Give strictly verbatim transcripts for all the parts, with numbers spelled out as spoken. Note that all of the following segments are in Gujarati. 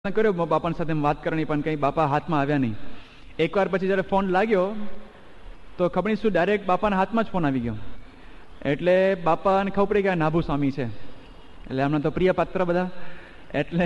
કર્યો બાપાની સાથે વાત કરવાની, પણ કંઈ બાપા હાથમાં આવ્યા નહીં. એકવાર પછી જ્યારે ફોન લાગ્યો તો ખબર નહીં શું ડાયરેક્ટ બાપાના હાથમાં જ ફોન આવી ગયો. એટલે બાપાને ખબર પડી ગયા નાભુ સ્વામી છે, એટલે એમના તો પ્રિય પાત્ર બધા. એટલે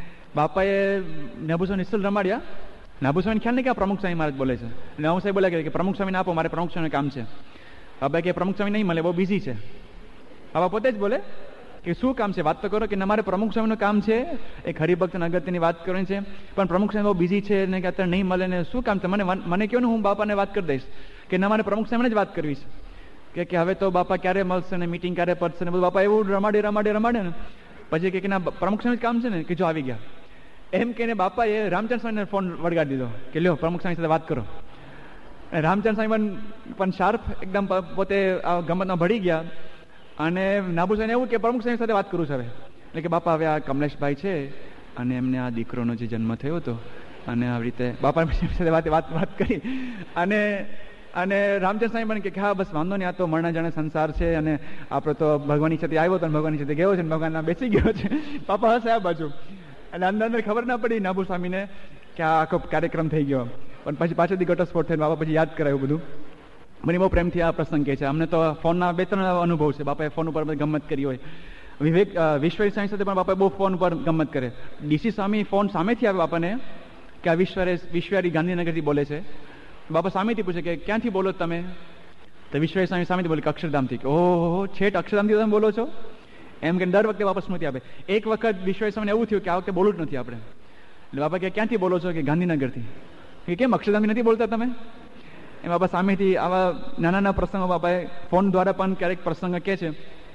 બાપાએ નાભુ સ્વામી નિશ્ચલ રમાડ્યા. નાભુ સ્વામીને ખ્યાલ નહીં કે આ પ્રમુખ સ્વામી મહારાજ બોલે છે. નાભુ સાહેબ બોલ્યા કે પ્રમુખ સ્વામીને આપો, મારે પ્રમુખ સ્વામીનું કામ છે. બાપા કે પ્રમુખ સ્વામી નહીં મળે, બહુ બિઝી છે. બાપા પોતે જ બોલે કે શું કામ છે, વાત તો કરો. કે મારે પ્રમુખ સ્વામીનું કામ છે, એક હરિભક્ત અગત્યની વાત કરવાની છે, પણ પ્રમુખ સ્વામી બહુ બિઝી છે ને કે અત્યારે નહીં મળે ને શું કામ છે, મને મને કહો ને, હું બાપાને વાત કરી દઈશ. કે ના, મારે પ્રમુખ સ્વામીને જ વાત કરવી છે. કે હવે તો બાપા ક્યારે મળશે ને મીટિંગ ક્યારે પડશે ને બધું. બાપા એવું રમાડે રમાડે રમાડે ને પછી કે ના પ્રમુખ સ્વામી કામ છે ને, કે જો આવી ગયા એમ કહીને બાપાએ રામચંદ્ર સ્વામીને ફોન વળગાડી દીધો કે લ્યો પ્રમુખ સ્વામી સાથે વાત કરો. રામચંદ્ર સ્વામી પણ શાર્પ એકદમ પોતે ગમતમાં ભળી ગયા. અને નાભુ સ્વામીને એવું કે પ્રમુખ સ્વામી સાથે વાત કરું છે હવે. એટલે કે બાપા હવે આ કમલેશભાઈ છે અને એમને આ દીકરોનો જે જન્મ થયો હતો અને આવી રીતે બાપા સાથે વાત વાત વાત કરી. અને અને રામચંદ્ર સ્વામી પણ કે હા બસ વાંધો નહીં, આ તો મરણા જાણે સંસાર છે અને આપણે તો ભગવાનની સાથે આવ્યો હતો ને ભગવાનની સાથે ગયો છે ને ભગવાન બેસી ગયો છે. બાપા હશે આ બાજુ. અને અંદર અંદર ખબર ના પડી નાભુ સ્વામીને કે આ આખો કાર્યક્રમ થઈ ગયો. પણ પછી પાછળથી ઘટસ્ફોટ થઈને બાપા પછી યાદ કરાયું બધું. મને બહુ પ્રેમથી આ પ્રસંગ કહે છે. અમને તો ફોનના બે ત્રણ અનુભવ છે. બાપાએ ફોન ઉપર ગમત કરી હોય. વિવેક વિશ્વરી સ્વામી સાથે પણ બાપાએ બહુ ફોન ઉપર ગમત કરે. ડીસી સ્વામી ફોન સામેથી આવે બાપાને કે આ વિશ્વરે વિશ્વરી ગાંધીનગરથી બોલે છે. બાપા સામેથી પૂછે કે ક્યાંથી બોલો તમે? તો વિશ્વરી સ્વામી સામેથી બોલે કે અક્ષરધામથી. કે ઓહો, છેટ અક્ષરધામથી તમે બોલો છો એમ કે દર વખતે બાપા સ્મૃતિ આપે. એક વખત વિશ્વરી સ્વામીને એવું થયું કે આ વખતે બોલવું જ નથી આપણે. એટલે બાપા કે ક્યાંથી બોલો છો? કે ગાંધીનગરથી. કે કેમ અક્ષરધામથી નથી બોલતા તમે? એમ બાપા સામેથી આવા નાના નાના પ્રસંગો બાપાએ ફોન દ્વારા પણ ક્યારેક પ્રસંગ કહે છે,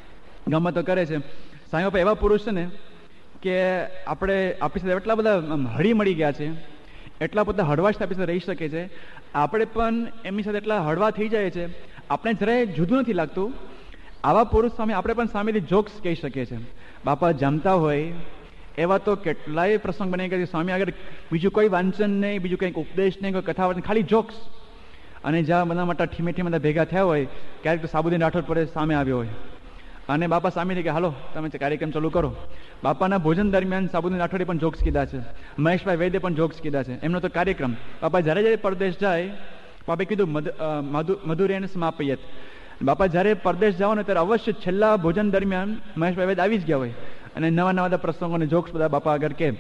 ગમતો કરે છે. સ્વામી બાપા એવા પુરુષ છે ને કે આપણે આપણી સાથે એટલા બધા હળી મળી ગયા છે, એટલા બધા હળવાશ આપણી સાથે રહી શકે છે. આપણે પણ એમની સાથે એટલા હળવા થઈ જાય છે, આપણે જરાય જુદું નથી લાગતું. આવા પુરુષ સામે આપણે પણ સામેથી જોક્સ કહી શકીએ છીએ. બાપા જમતા હોય એવા તો કેટલાય પ્રસંગ બની ગયા. સ્વામી આગળ બીજું કોઈ વાંચન નહીં, બીજું કંઈક ઉપદેશ નહીં, કોઈ કથા ખાલી જોક્સ. અને જ્યાં બધા માટે ઠીમે ઠીમે બધા ભેગા થયા હોય, ક્યારેક તો સાબુદ્દીન રાઠોડ પર સામે આવ્યો હોય અને બાપા સામેથી કે હાલો તમે કાર્યક્રમ ચાલુ કરો. બાપાના ભોજન દરમિયાન સાબુદ્દીન રાઠોડે પણ જોક્સ કીધા છે, મહેશભાઈ વૈદ્ય પણ જોક્સ કીધા છે. એમનો તો કાર્યક્રમ બાપા જ્યારે જ્યારે પરદેશ જાય, બાપાએ કીધું મધુરેન સમાપયત. બાપા જ્યારે પરદેશ જાઓ ને ત્યારે અવશ્ય છેલ્લા ભોજન દરમિયાન મહેશભાઈ વૈદ્ય આવી જ ગયા હોય અને નવા નવા બધા પ્રસંગો અને જોક્સ બધા બાપા આગળ કે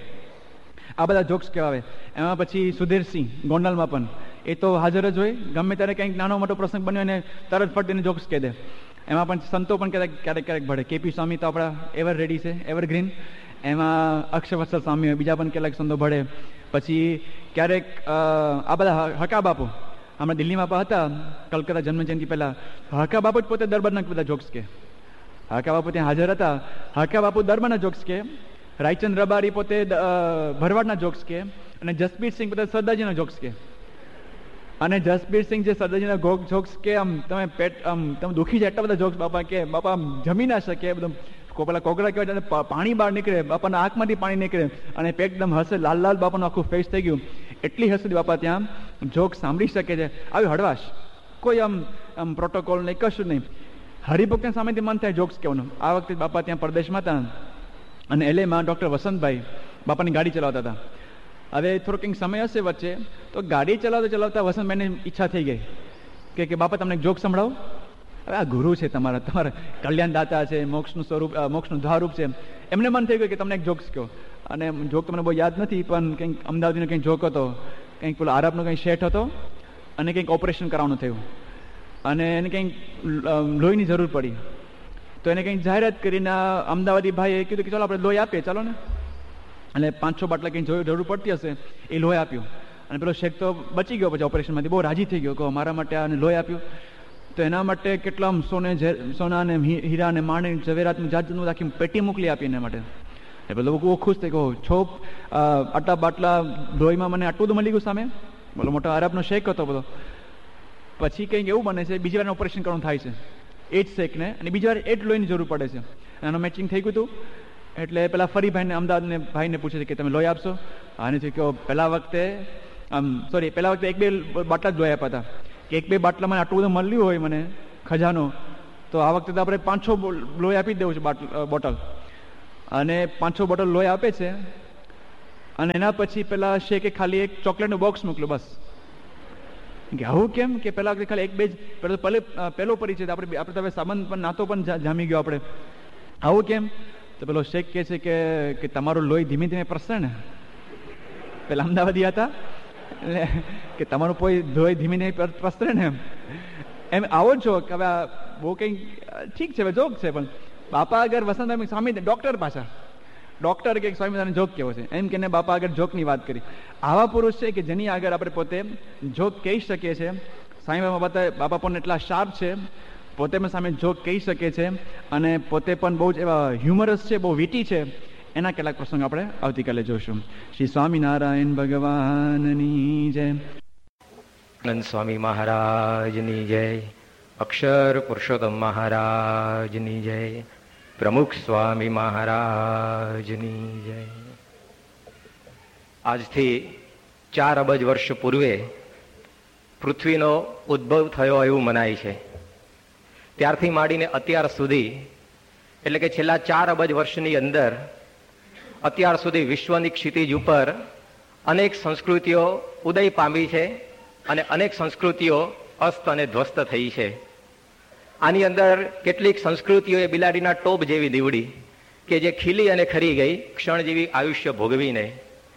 આ બધા જોક્સ કહેવાય. એમાં પછી સુધીરસિંહ ગોંડલમાં પણ એ તો હાજર જ હોય. ગમે ત્યારે કંઈક નાનો મોટો પ્રસંગ બન્યો અને તરત ફટીને જોક્સ કહી દે. એમાં પણ સંતો પણ ક્યારેક ક્યારેક ક્યારેક ભળે. કેપી સ્વામી તો આપણા એવર રેડી છે, એવરગ્રીન. એમાં અક્ષરવત્સલ સ્વામી હોય, બીજા પણ કેટલાક સંતો ભળે. પછી ક્યારેક આ બધા હકા બાપુ, હમણાં દિલ્હીમાં પણ હતા કલકત્તા જન્મજયંતિ પહેલા, હકા બાપુ જ પોતે દરબારના બધા જોક્સ કે. હકા બાપુ ત્યાં હાજર હતા. હકા બાપુ દરબારના જોક્સ કે, રાયચંદ રબારી પોતે ભરવાડના જોક્સ કે, અને જસબીરસિંહ પોતે સરદારજીના જોક્સ કે. અને જસબીરસિંહ જે સરદારજીના જોક્સ કે આમ તમે પેટ આમ તમે દુખી જાય એટલા બધા જોક્સ બાપા કે. બાપા આમ જમી ના શકે, બધું પેલા કોકડા કહેવાય, પાણી બહાર નીકળે, બાપાના આંખમાંથી પાણી નીકળે અને પેટ એકદમ હસે, લાલ લાલ બાપાનું આખું ફેસ થઈ ગયું. એટલી હસી બાપા ત્યાં જોક્સ સાંભળી શકે છે. આવી હળવાશ, કોઈ આમ આમ પ્રોટોકોલ નહીં, કશું નહીં. હરિભક્તની સામેથી મન થાય જોક્સ કહેવાનું. આ વખતે બાપા ત્યાં પરદેશમાં હતા અને એલેમાં ડૉક્ટર વસંતભાઈ બાપાની ગાડી ચલાવતા હતા. હવે થોડો કંઈક સમય હશે વચ્ચે, તો ગાડી ચલાવતા ચલાવતા વસંતભાઈને ઈચ્છા થઈ ગઈ કે કે બાપા તમને એક જોક સંભળાવો. હવે આ ગુરુ છે તમારા, તમારા કલ્યાણદાતા છે, મોક્ષનું સ્વરૂપ, મોક્ષનું દ્વારૂપ છે. એમને મન થઈ ગયું કે તમને એક જોક્સ કહો. અને જોક તમને બહુ યાદ નથી, પણ કંઈક અમદાવાદનો કંઈક જોક હતો. કંઈક પેલો આરબનો કંઈક શેઠ હતો અને કંઈક ઓપરેશન કરાવવાનું થયું અને એને કંઈક લોહીની જરૂર પડી. તો એને કંઈક જાહેરાત કરીને અમદાવાદી ભાઈએ કીધું કે ચાલો આપણે લોહી આપીએ, ચાલો ને. અને પાંચ છ બાટલા કંઈક જરૂર પડતી હશે, એ લોહી આપ્યું. અને પેલો શેખ તો બચી ગયો પછી ઓપરેશનમાંથી, બહુ રાજી થઈ ગયો કે મારા માટે આને લોહી આપ્યું. તો એના માટે કેટલા સોને સોના અને હીરા અને માણી ઝવેરાતનું જાત જાતનું આખી પેટી મોકલી આપી એના માટે. એ પેલો બહુ ખુશ થઈ ગયો, છો આટલા બાટલા લોહીમાં મને આટલું બધું મળી ગયું સામે. બોલો મોટો અરબનો શેખ હતો બધો. પછી કંઈક એવું બને છે, બીજી વાર ઓપરેશન કરવાનું થાય છે એ જ શેખને, અને બીજી વાર એ જ લોહીની જરૂર પડે છે. એનું મેચિંગ થઈ ગયું હતું. એટલે પેલા ફરી ભાઈને અમદાવાદને ભાઈને પૂછે છે કે તમે લોહી આપશો? અને છે કે પહેલા વખતે આમ સોરી પહેલા વખતે એક બે બાટલા જ લોહી આપ્યા હતા કે એક બે બાટલામાં આટલું બધું મળ્યું હોય મને ખજાનો, તો આ વખતે તો આપણે પાંચ છ લોહી આપી જ દેવું છે બોટલ. અને પાંચ છ બોટલ લોહી આપે છે અને એના પછી પેલા શેકે ખાલી એક ચોકલેટનું બોક્સ મોકલ્યું બસ. કે આવું કેમ? કે પેલા ખાલી એક બે જ પેલો પેલો પરિચય આપણે આપણે તમે સંબંધ પણ નાતો પણ જામી ગયો આપણે. આવું કેમ? તો પેલો શેખ કહે છે કે કે તમારું લોહી ધીમે ધીમે પ્રસરે ને. પેલા અમદાવાદી હતા એટલે કે તમારું કોઈ લોહી ધીમે ધીમે પ્રસરે ને એમ એમ આવો છો કે હવે બહુ કંઈ ઠીક છે, હવે જોક છે, પણ બાપા આગળ વસંત સ્વામી ડોક્ટર પાછા ડોક્ટર કે સ્વામી જોક કેવો છે એમ કે બાપા આગળ જોકની વાત કરી. આવા પુરુષ છે કે જેની આગળ આપણે પોતે જોક કહી શકીએ છીએ. સ્વામી બાબા બાપા પણ એટલા શાર્પ છે, પોતે પણ સામે જોક કહી શકે છે અને પોતે પણ બહુ જ એવા હ્યુમરસ છે, બહુ વીટી છે. એના કેટલાક પ્રસંગ આપણે આવતીકાલે જોઈશું. શ્રી સ્વામિનારાયણ ભગવાનની જય. નંદ સ્વામી મહારાજની જય. અક્ષર પુરુષોત્તમ મહારાજની જય. પ્રમુખ સ્વામી મહારાજની જય. આજથી ચાર અબજ વર્ષ પૂર્વે પૃથ્વીનો ઉદ્ભવ થયો એવું મનાય છે. ત્યારથી માંડીને અત્યાર સુધી, એટલે કે છેલ્લા ચાર અબજ વર્ષની અંદર અત્યાર સુધી વિશ્વની ક્ષિતિજ ઉપર અનેક સંસ્કૃતિઓ ઉદય પામી છે અને અનેક સંસ્કૃતિઓ અસ્ત અને ધ્વસ્ત થઈ છે. આની અંદર કેટલીક સંસ્કૃતિઓએ બિલાડીના ટોપ જેવી દીવડી કે જે ખીલી અને ખરી ગઈ ક્ષણ જેવી આયુષ્ય ભોગવીને.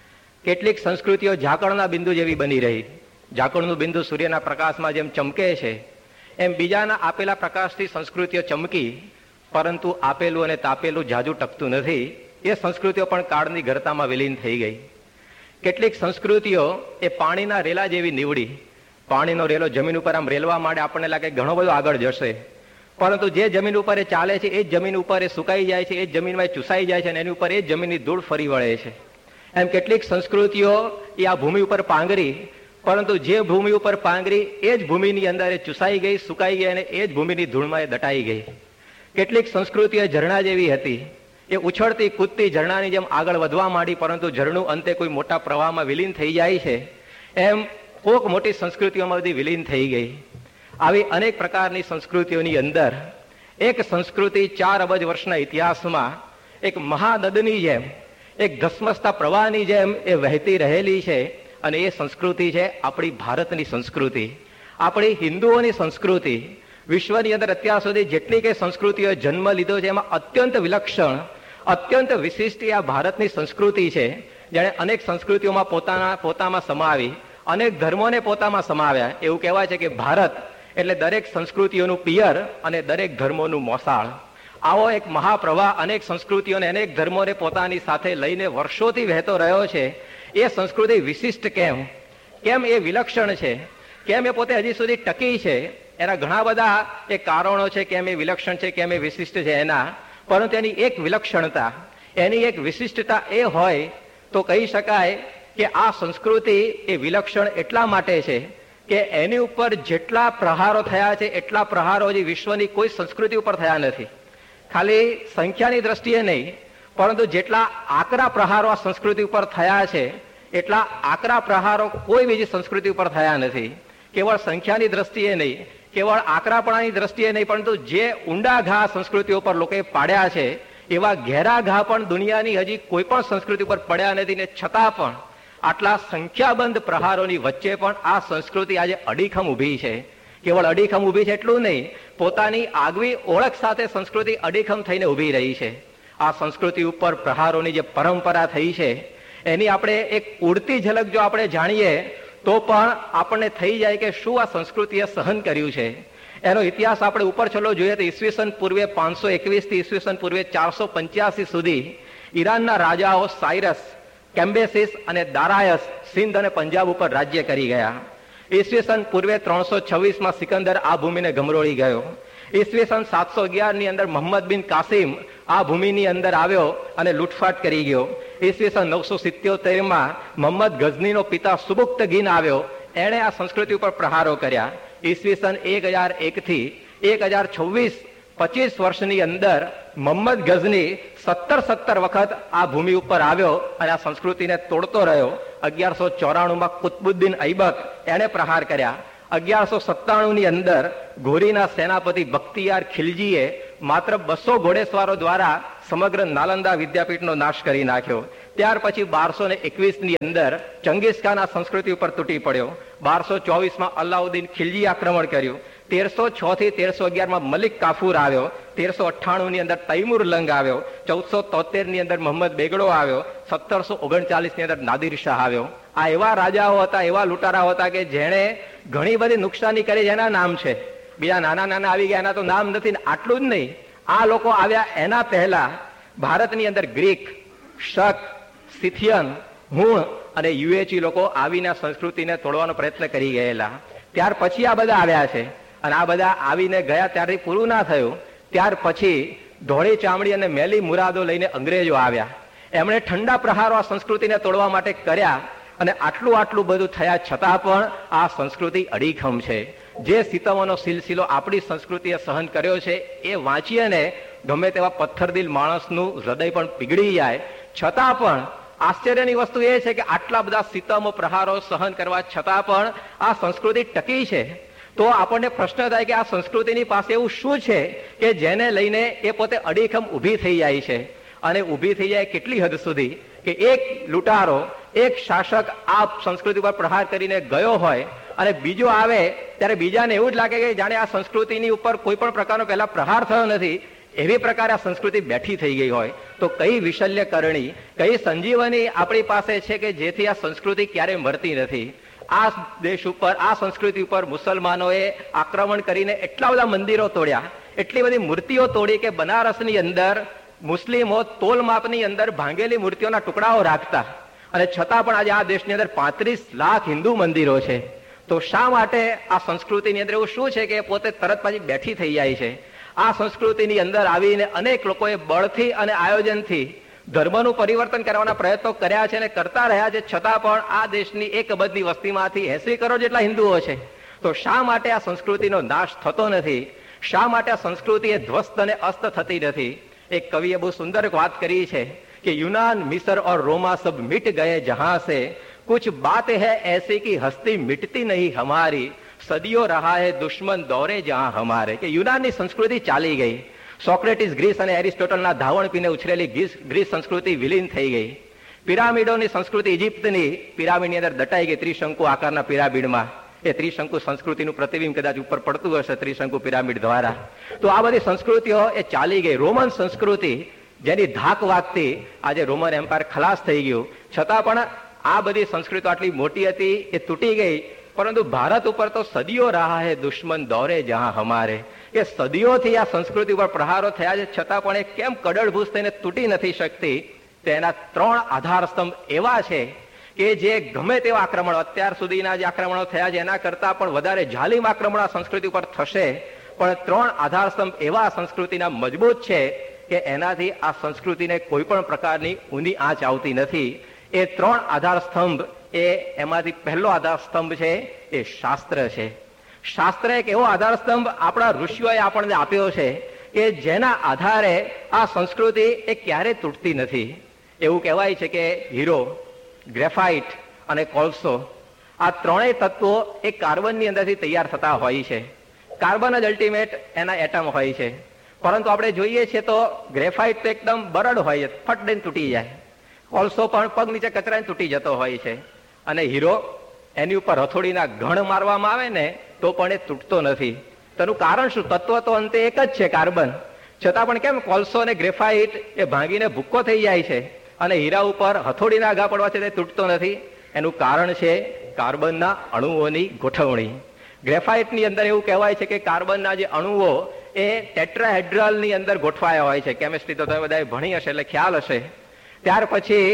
કેટલીક સંસ્કૃતિઓ ઝાકળના બિંદુ જેવી બની રહી. ઝાકળનું બિંદુ સૂર્યના પ્રકાશમાં જેમ ચમકે છે એમ બીજાના આપેલા પ્રકાશથી સંસ્કૃતિઓ ચમકી, પરંતુ આપેલું અને તાપેલું જાજુ ટકતું નથી. એ સંસ્કૃતિઓ પણ કાળની ઘરતામાં વિલીન થઈ ગઈ. કેટલીક સંસ્કૃતિઓ એ પાણીના રેલા જેવી નીવડી. પાણીનો રેલો જમીન ઉપર આમ રેલવા માટે આપણને લાગે ઘણો બધો આગળ જશે, પરંતુ જે જમીન ઉપર એ ચાલે છે એ જ જમીન ઉપર એ સુકાઈ જાય છે, એ જ જમીનમાં ચૂસાઈ જાય છે અને એની ઉપર એ જ જમીનની ધૂળ ફરી વળે છે. એમ કેટલીક સંસ્કૃતિઓ એ આ ભૂમિ ઉપર પાંગરી, પરંતુ જે ભૂમિ ઉપર પાંગરી એ જ ભૂમિની અંદર એ ચૂસાઈ ગઈ, સુકાઈ ગઈ અને એ જ ભૂમિની ધૂળમાં એ દટાઈ ગઈ. કેટલીક સંસ્કૃતિઓ ઝરણા જેવી હતી. એ ઉછળતી કૂદતી ઝરણાની જેમ આગળ વધવા માંડી, પરંતુ ઝરણું અંતે કોઈ મોટા પ્રવાહમાં વિલીન થઈ જાય છે એમ કોક મોટી સંસ્કૃતિઓમાં બધી વિલીન થઈ ગઈ. આવી અનેક પ્રકારની સંસ્કૃતિઓની અંદર એક સંસ્કૃતિ ચાર અબજ વર્ષના ઇતિહાસમાં એક મહાનદની જેમ, એક ધસમસતા પ્રવાહની જેમ એ વહેતી રહેલી છે અને એ સંસ્કૃતિ છે આપણી ભારતની સંસ્કૃતિ, આપણી હિન્દુઓની સંસ્કૃતિ. વિશ્વની અંદર અત્યાર સુધી જેટલી કઈ સંસ્કૃતિઓએ જન્મ લીધો છે એમાં અત્યંત વિલક્ષણ, અત્યંત વિશિષ્ટ આ ભારતની સંસ્કૃતિ છે. જેણે અનેક સંસ્કૃતિઓમાં પોતાના પોતામાં સમાવી, અનેક ધર્મોને પોતામાં સમાવ્યા. એવું કહેવાય છે કે ભારત એટલે દરેક સંસ્કૃતિઓનું પિયર અને દરેક ધર્મોનું મોસાળ. આવો એક મહાપ્રવાહ અનેક સંસ્કૃતિઓને અનેક ધર્મોને પોતાની સાથે લઈને વર્ષોથી વહેતો રહ્યો છે. એ સંસ્કૃતિ વિશિષ્ટ કેમ કેમ એ વિલક્ષણ છે, કેમ એ પોતે હજી સુધી ટકી છે, એના ઘણા બધા એ કારણો છે. કેમ એ વિલક્ષણ છે, કેમ એ વિશિષ્ટ છે એના, પરંતુ એની એક વિલક્ષણતા, એની એક વિશિષ્ટતા એ હોય તો કહી શકાય કે આ સંસ્કૃતિ એ વિલક્ષણ એટલા માટે છે કે એની ઉપર જેટલા પ્રહારો થયા છે એટલા પ્રહારો હજી વિશ્વની કોઈ સંસ્કૃતિ ઉપર થયા નથી. ખાલી સંખ્યાની દ્રષ્ટિએ નહીં, પરંતુ જેટલા આકરા પ્રહારો આ સંસ્કૃતિ ઉપર થયા છે એટલા આકરા પ્રહારો કોઈ બીજી સંસ્કૃતિ ઉપર થયા નથી. કેવળ સંખ્યાની દ્રષ્ટિએ નહીં, કેવળ આકરાપણાની દ્રષ્ટિએ નહીં, પરંતુ જે ઊંડા ઘા સંસ્કૃતિઓ પર લોકોએ પાડ્યા છે એવા ઘેરા ઘા પણ દુનિયાની હજી કોઈ પણ સંસ્કૃતિ પર પડ્યા નથી. ને છતાં પણ આટલા સંખ્યાબંધ પ્રહારોની વચ્ચે પણ આ સંસ્કૃતિ આજે અડીખમ ઊભી છે. કેવળ અડીખમ ઊભી છે એટલું નહીં, પોતાની આગવી ઓળખ સાથે સંસ્કૃતિ અડીખમ થઈને ઊભી રહી છે. આ સંસ્કૃતિ ઉપર પ્રહારોની જે પરંપરા થઈ છે એની આપણે એક ઉડતી ઝલક જો આપણે જાણીએ તો પણ આપણને થઈ જાય કે શું આ સંસ્કૃતિએ સહન કર્યું છે. એનો ઇતિહાસ આપણે ઉપર છેલ્લો જોઈએ તો ઈસવીસન પૂર્વે પાંચસો એકવીસ થી ઈસવીસન પૂર્વે ચારસો પંચ્યાસી સુધી ઈરાનના રાજાઓ સાયરસ, કેમ્બેસિસ અને દારાયસ સિંધ અને પંજાબ ઉપર રાજ્ય કરી ગયા. ઈસવીસન પૂર્વે ત્રણસો છવ્વીસ માં સિકંદર આ ભૂમિને ગમરોળી ગયો. ઈસવીસન સાતસો અગિયાર ની અંદર મોહમ્મદ બિન કાસિમ આ ભૂમિની અંદર આવ્યો અને લૂંટફાટ કરી ગયો. ઈસવીસન નવસો સિત્યોતેર માં મોહમ્મદ ગઝનીનો પિતા સુબુક્તગીન આવ્યો, એણે આ સંસ્કૃતિ ઉપર પ્રહારો કર્યા. ઈસવીસન એક હજાર એક થી એક હજાર છવ્વીસ પચીસ વર્ષની અંદર મોહમ્મદ ગઝની સત્તર સત્તર વખત આ ભૂમિ ઉપર આવ્યો અને આ સંસ્કૃતિને તોડતો રહ્યો. અગિયારસો ચોરાણું માં કુતબુદ્દીન ઐબક એણે પ્રહાર કર્યા. અગિયારસો સત્તાણું ની અંદર ઘોરીના સેનાપતિ બખ્તિયાર ખિલજીએ માત્ર બસો ઘોડેસવારો દ્વારા સમગ્ર નાલંદા વિદ્યાપીઠનો નાશ કરી નાખ્યો. ત્યાર પછી બારસો ને એકવીસ ની અંદર ચંગીઝ ખાન આ સંસ્કૃતિ ઉપર તૂટી પડ્યો. બારસો ચોવીસ માં અલાઉદ્દીન ખિલજી આક્રમણ કર્યું. તેરસો છ થી તેરસો અગિયાર માં મલિક કાફુર આવ્યો. તેરસો અઠ્ઠાણું ની અંદર તૈમુર લંગ આવ્યો. ચૌદસો તોતેર ની અંદર મોહમ્મદ બેગડો આવ્યો. સત્તરસો ઓગણચાલીસ ની અંદર નાદિર શાહ આવ્યો. આ એવા રાજાઓ હતા, એવા લૂંટારાઓ હતા કે જેણે ઘણી બધી નુકસાની કરી, જેના નામ છે. બીજા નાના નાના આવી ગયા, એના તો નામ નથી. આટલું જ નહીં, આ લોકો આવ્યા એના પહેલા ભારતની અંદર ગ્રીક, શક, સિથિયન, હુણ અને યુએચી લોકો આવીને સંસ્કૃતિને તોડવાનો પ્રયત્ન કરી ગયેલા. ત્યાર પછી આ બધા આવ્યા છે. અને આ બધા આવીને ગયા ત્યારથી પૂરું ના થયું. ત્યાર પછી ધોળી ચામડી અને મેલી મુરાદો લઈને અંગ્રેજો આવ્યા. એમણે ઠંડા પ્રહારો આ સંસ્કૃતિને તોડવા માટે કર્યા. અને આટલું આટલું બધું થયા છતાં પણ આ સંસ્કૃતિ અડીખમ છે. જે સિતમોનો સિલસિલો આપણી સંસ્કૃતિએ સહન કર્યો છે એ વાંચીએ ને ગમે તેવા પથ્થરદિલ માણસનું હૃદય પણ પીગળી જાય. છતાં પણ આશ્ચર્યની વસ્તુ એ છે કે આટલા બધા સિતમો પ્રહારો સહન કરવા છતાં પણ આ સંસ્કૃતિ ટકી છે. તો આપણને પ્રશ્ન થાય કે આ સંસ્કૃતિની પાસે એવું શું છે કે જેને લઈને એ પોતે અડીખમ ઊભી થઈ જાય છે. અને ઊભી થઈ જાય કેટલી હદ સુધી કે એક લૂંટારો, એક શાસક આ સંસ્કૃતિ પર પ્રહાર કરીને ગયો હોય અને બીજો આવે ત્યારે બીજાને એવું જ લાગે કે જાણે આ સંસ્કૃતિની ઉપર કોઈ પણ પ્રકારનો પહેલા પ્રહાર થયો નથી, એવી પ્રકારે આ સંસ્કૃતિ બેઠી થઈ ગઈ હોય. તો કઈ વિશલ્ય કરણી, કઈ સંજીવની આપણી પાસે છે કે જેથી આ સંસ્કૃતિ ક્યારેય મરતી નથી. આ દેશ ઉપર, આ સંસ્કૃતિ ઉપર મુસલમાનોએ આક્રમણ કરીને એટલા બધા મંદિરો તોડ્યા, એટલી બધી મૂર્તિઓ તોડી કે બનારસની અંદર મુસ્લિમો તોલ માપની અંદર ભાંગેલી મૂર્તિઓના ટુકડાઓ રાખતા. અને છતાં પણ આજે આ દેશની અંદર પાંત્રીસ લાખ હિન્દુ મંદિરો છે. તો શા માટે આ સંસ્કૃતિની અંદર એવું શું છે કે પોતે તરત પાછી બેઠી થઈ જાય છે? આ સંસ્કૃતિની અંદર આવીને અનેક લોકોએ બળથી અને આયોજનથી ધર્મનું પરિવર્તન કરવાના પ્રયત્નો કર્યા છે અને કરતા રહ્યા છે. છતાં પણ આ દેશની એક અબજની વસ્તીમાંથી એસી કરોડ જેટલા હિન્દુઓ છે. તો શા માટે આ સંસ્કૃતિનો નાશ થતો નથી? શા માટે આ સંસ્કૃતિ એ ધ્વસ્ત અને અસ્ત થતી નથી? એક કવિએ બહુ સુંદર વાત કરી છે કે યુનાન, મિસર और रोमा सब मिट गए जहां से, कुछ बात है ऐसी की हस्ती मिटती नहीं हमारी, સદીઓ રહા હે દુશ્મન દોરે જહાં હમારે. કે યુનાનની સંસ્કૃતિ ચાલી ગઈ. સોક્રેટિસ ગ્રીસ અને એરિસ્ટોટલના ધાવણ પીને ઉછરેલી ગ્રીસ સંસ્કૃતિ વિલીન થઈ ગઈ. પિરામિડોની સંસ્કૃતિ ઇજિપ્તની પિરામિડની અંદર દટાઈ ગઈ, ત્રિશંકુ આકારના પિરામિડમાં. એ ત્રિશંકુ સંસ્કૃતિનું પ્રતિબિંબ કદાચ ઉપર પડતું હશે ત્રિશંકુ પિરામિડ દ્વારા. તો આ બધી સંસ્કૃતિઓ એ ચાલી ગઈ. રોમન સંસ્કૃતિ જેની ધાક વાગતી, આજે રોમન એમ્પાયર ખલાસ થઈ ગયું. છતાં પણ આ બધી સંસ્કૃતિઓ આટલી મોટી હતી એ તૂટી ગઈ. પરંતુ ભારત ઉપર તો સદીઓ રહા હે દુશ્મન દોરે જહાં હમારે. કે સદીઓથી આ સંસ્કૃતિ ઉપર પ્રહારો થયા છે છતાં પણ એ કેમ કડળભૂસ થઈને તૂટી નથી શકતી? તેના ત્રણ આધાર સ્તંભ એવા છે કે જે ગમે તેવા આક્રમણો, અત્યાર સુધીના જે આક્રમણો થયા છે એના કરતા પણ વધારે જાલિમ આક્રમણ આ સંસ્કૃતિ ઉપર થશે. પણ ત્રણ આધાર સ્તંભ એવા સંસ્કૃતિના મજબૂત છે કે એનાથી આ સંસ્કૃતિને કોઈ પણ પ્રકારની ઊંધી આંચ આવતી નથી. એ ત્રણ આધાર સ્તંભ, એ એમાંથી પહેલો આધાર સ્તંભ છે એ શાસ્ત્ર છે. શાસ્ત્ર એક એવો આધાર સ્તંભ આપણા ઋષિઓએ આપણને આપ્યો છે કે જેના આધારે આ સંસ્કૃતિ એ ક્યારે તૂટતી નથી. એવું કહેવાય છે કે હીરો, ગ્રેફાઇટ અને કોલસો આ ત્રણેય તત્વો એ કાર્બનની અંદરથી તૈયાર થતા હોય છે. કાર્બન જ અલ્ટિમેટ એના એટમ હોય છે. પરંતુ આપણે જોઈએ છીએ તો ગ્રેફાઇટ તો એકદમ બરડ હોય છે, ફટ દઈને તૂટી જાય. કોલસો પણ પગ નીચે કચરાઈને તૂટી જતો હોય છે. અને હીરો, એની ઉપર હથોડીના ઘણ મારવામાં આવે ને તો પણ એ તૂટતો નથી. તેનું કારણ શું? તત્વ તો અંતે એક જ છે, કાર્બન. છતાં પણ કેમ કોલસો અને ગ્રેફાઇટ એ ભાંગીને ભૂક્કો થઈ જાય છે અને હીરા ઉપર હથોડીના ઘા પડવા છે તે તૂટતો નથી? એનું કારણ છે કાર્બનના અણુઓની ગોઠવણી. ગ્રેફાઇટની અંદર એવું કહેવાય છે કે કાર્બનના જે અણુઓ એ ટેટ્રાહેડ્રલની અંદર ગોઠવાયા હોય છે. કેમિસ્ટ્રી તો તમે બધા ભણી હશે એટલે ખ્યાલ હશે. ત્યાર પછી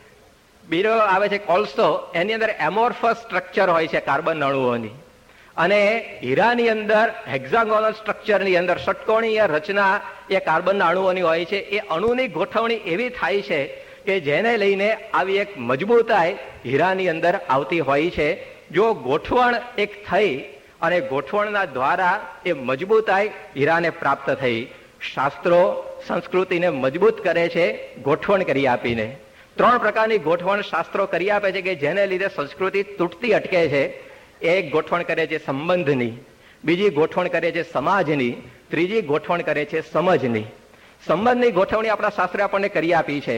બીજો આવે છે કોલસો. એની અંદર એમોર્ફસ સ્ટ્રક્ચર હોય છે કાર્બન અણુઓની. અને હીરાની અંદર હેક્ઝાગોનલ સ્ટ્રક્ચરની અંદર ષટકોણીય રચના એ કાર્બનના અણુઓની હોય છે. એ અણુની ગોઠવણી એવી થાય છે કે જેને લઈને આવી એક મજબૂતાઈ હીરાની અંદર આવતી હોય છે. જો ગોઠવણ એક થઈ અને ગોઠવણના દ્વારા એ મજબૂતાઈ હીરાને પ્રાપ્ત થઈ. શાસ્ત્રો સંસ્કૃતિને મજબૂત કરે છે ગોઠવણ કરી આપીને. ત્રણ પ્રકારની ગોઠવણ શાસ્ત્રો કરી આપે છે કે જેને લીધે સંસ્કૃતિ તૂટતી અટકે છે. એક ગોઠવણ કરે છે સંબંધની, બીજી ગોઠવણ કરે છે સમાજની, ત્રીજી ગોઠવણ કરે છે સમજની. સંબંધની ગોઠવણી આપણા શાસ્ત્રે આપણને કરી આપી છે.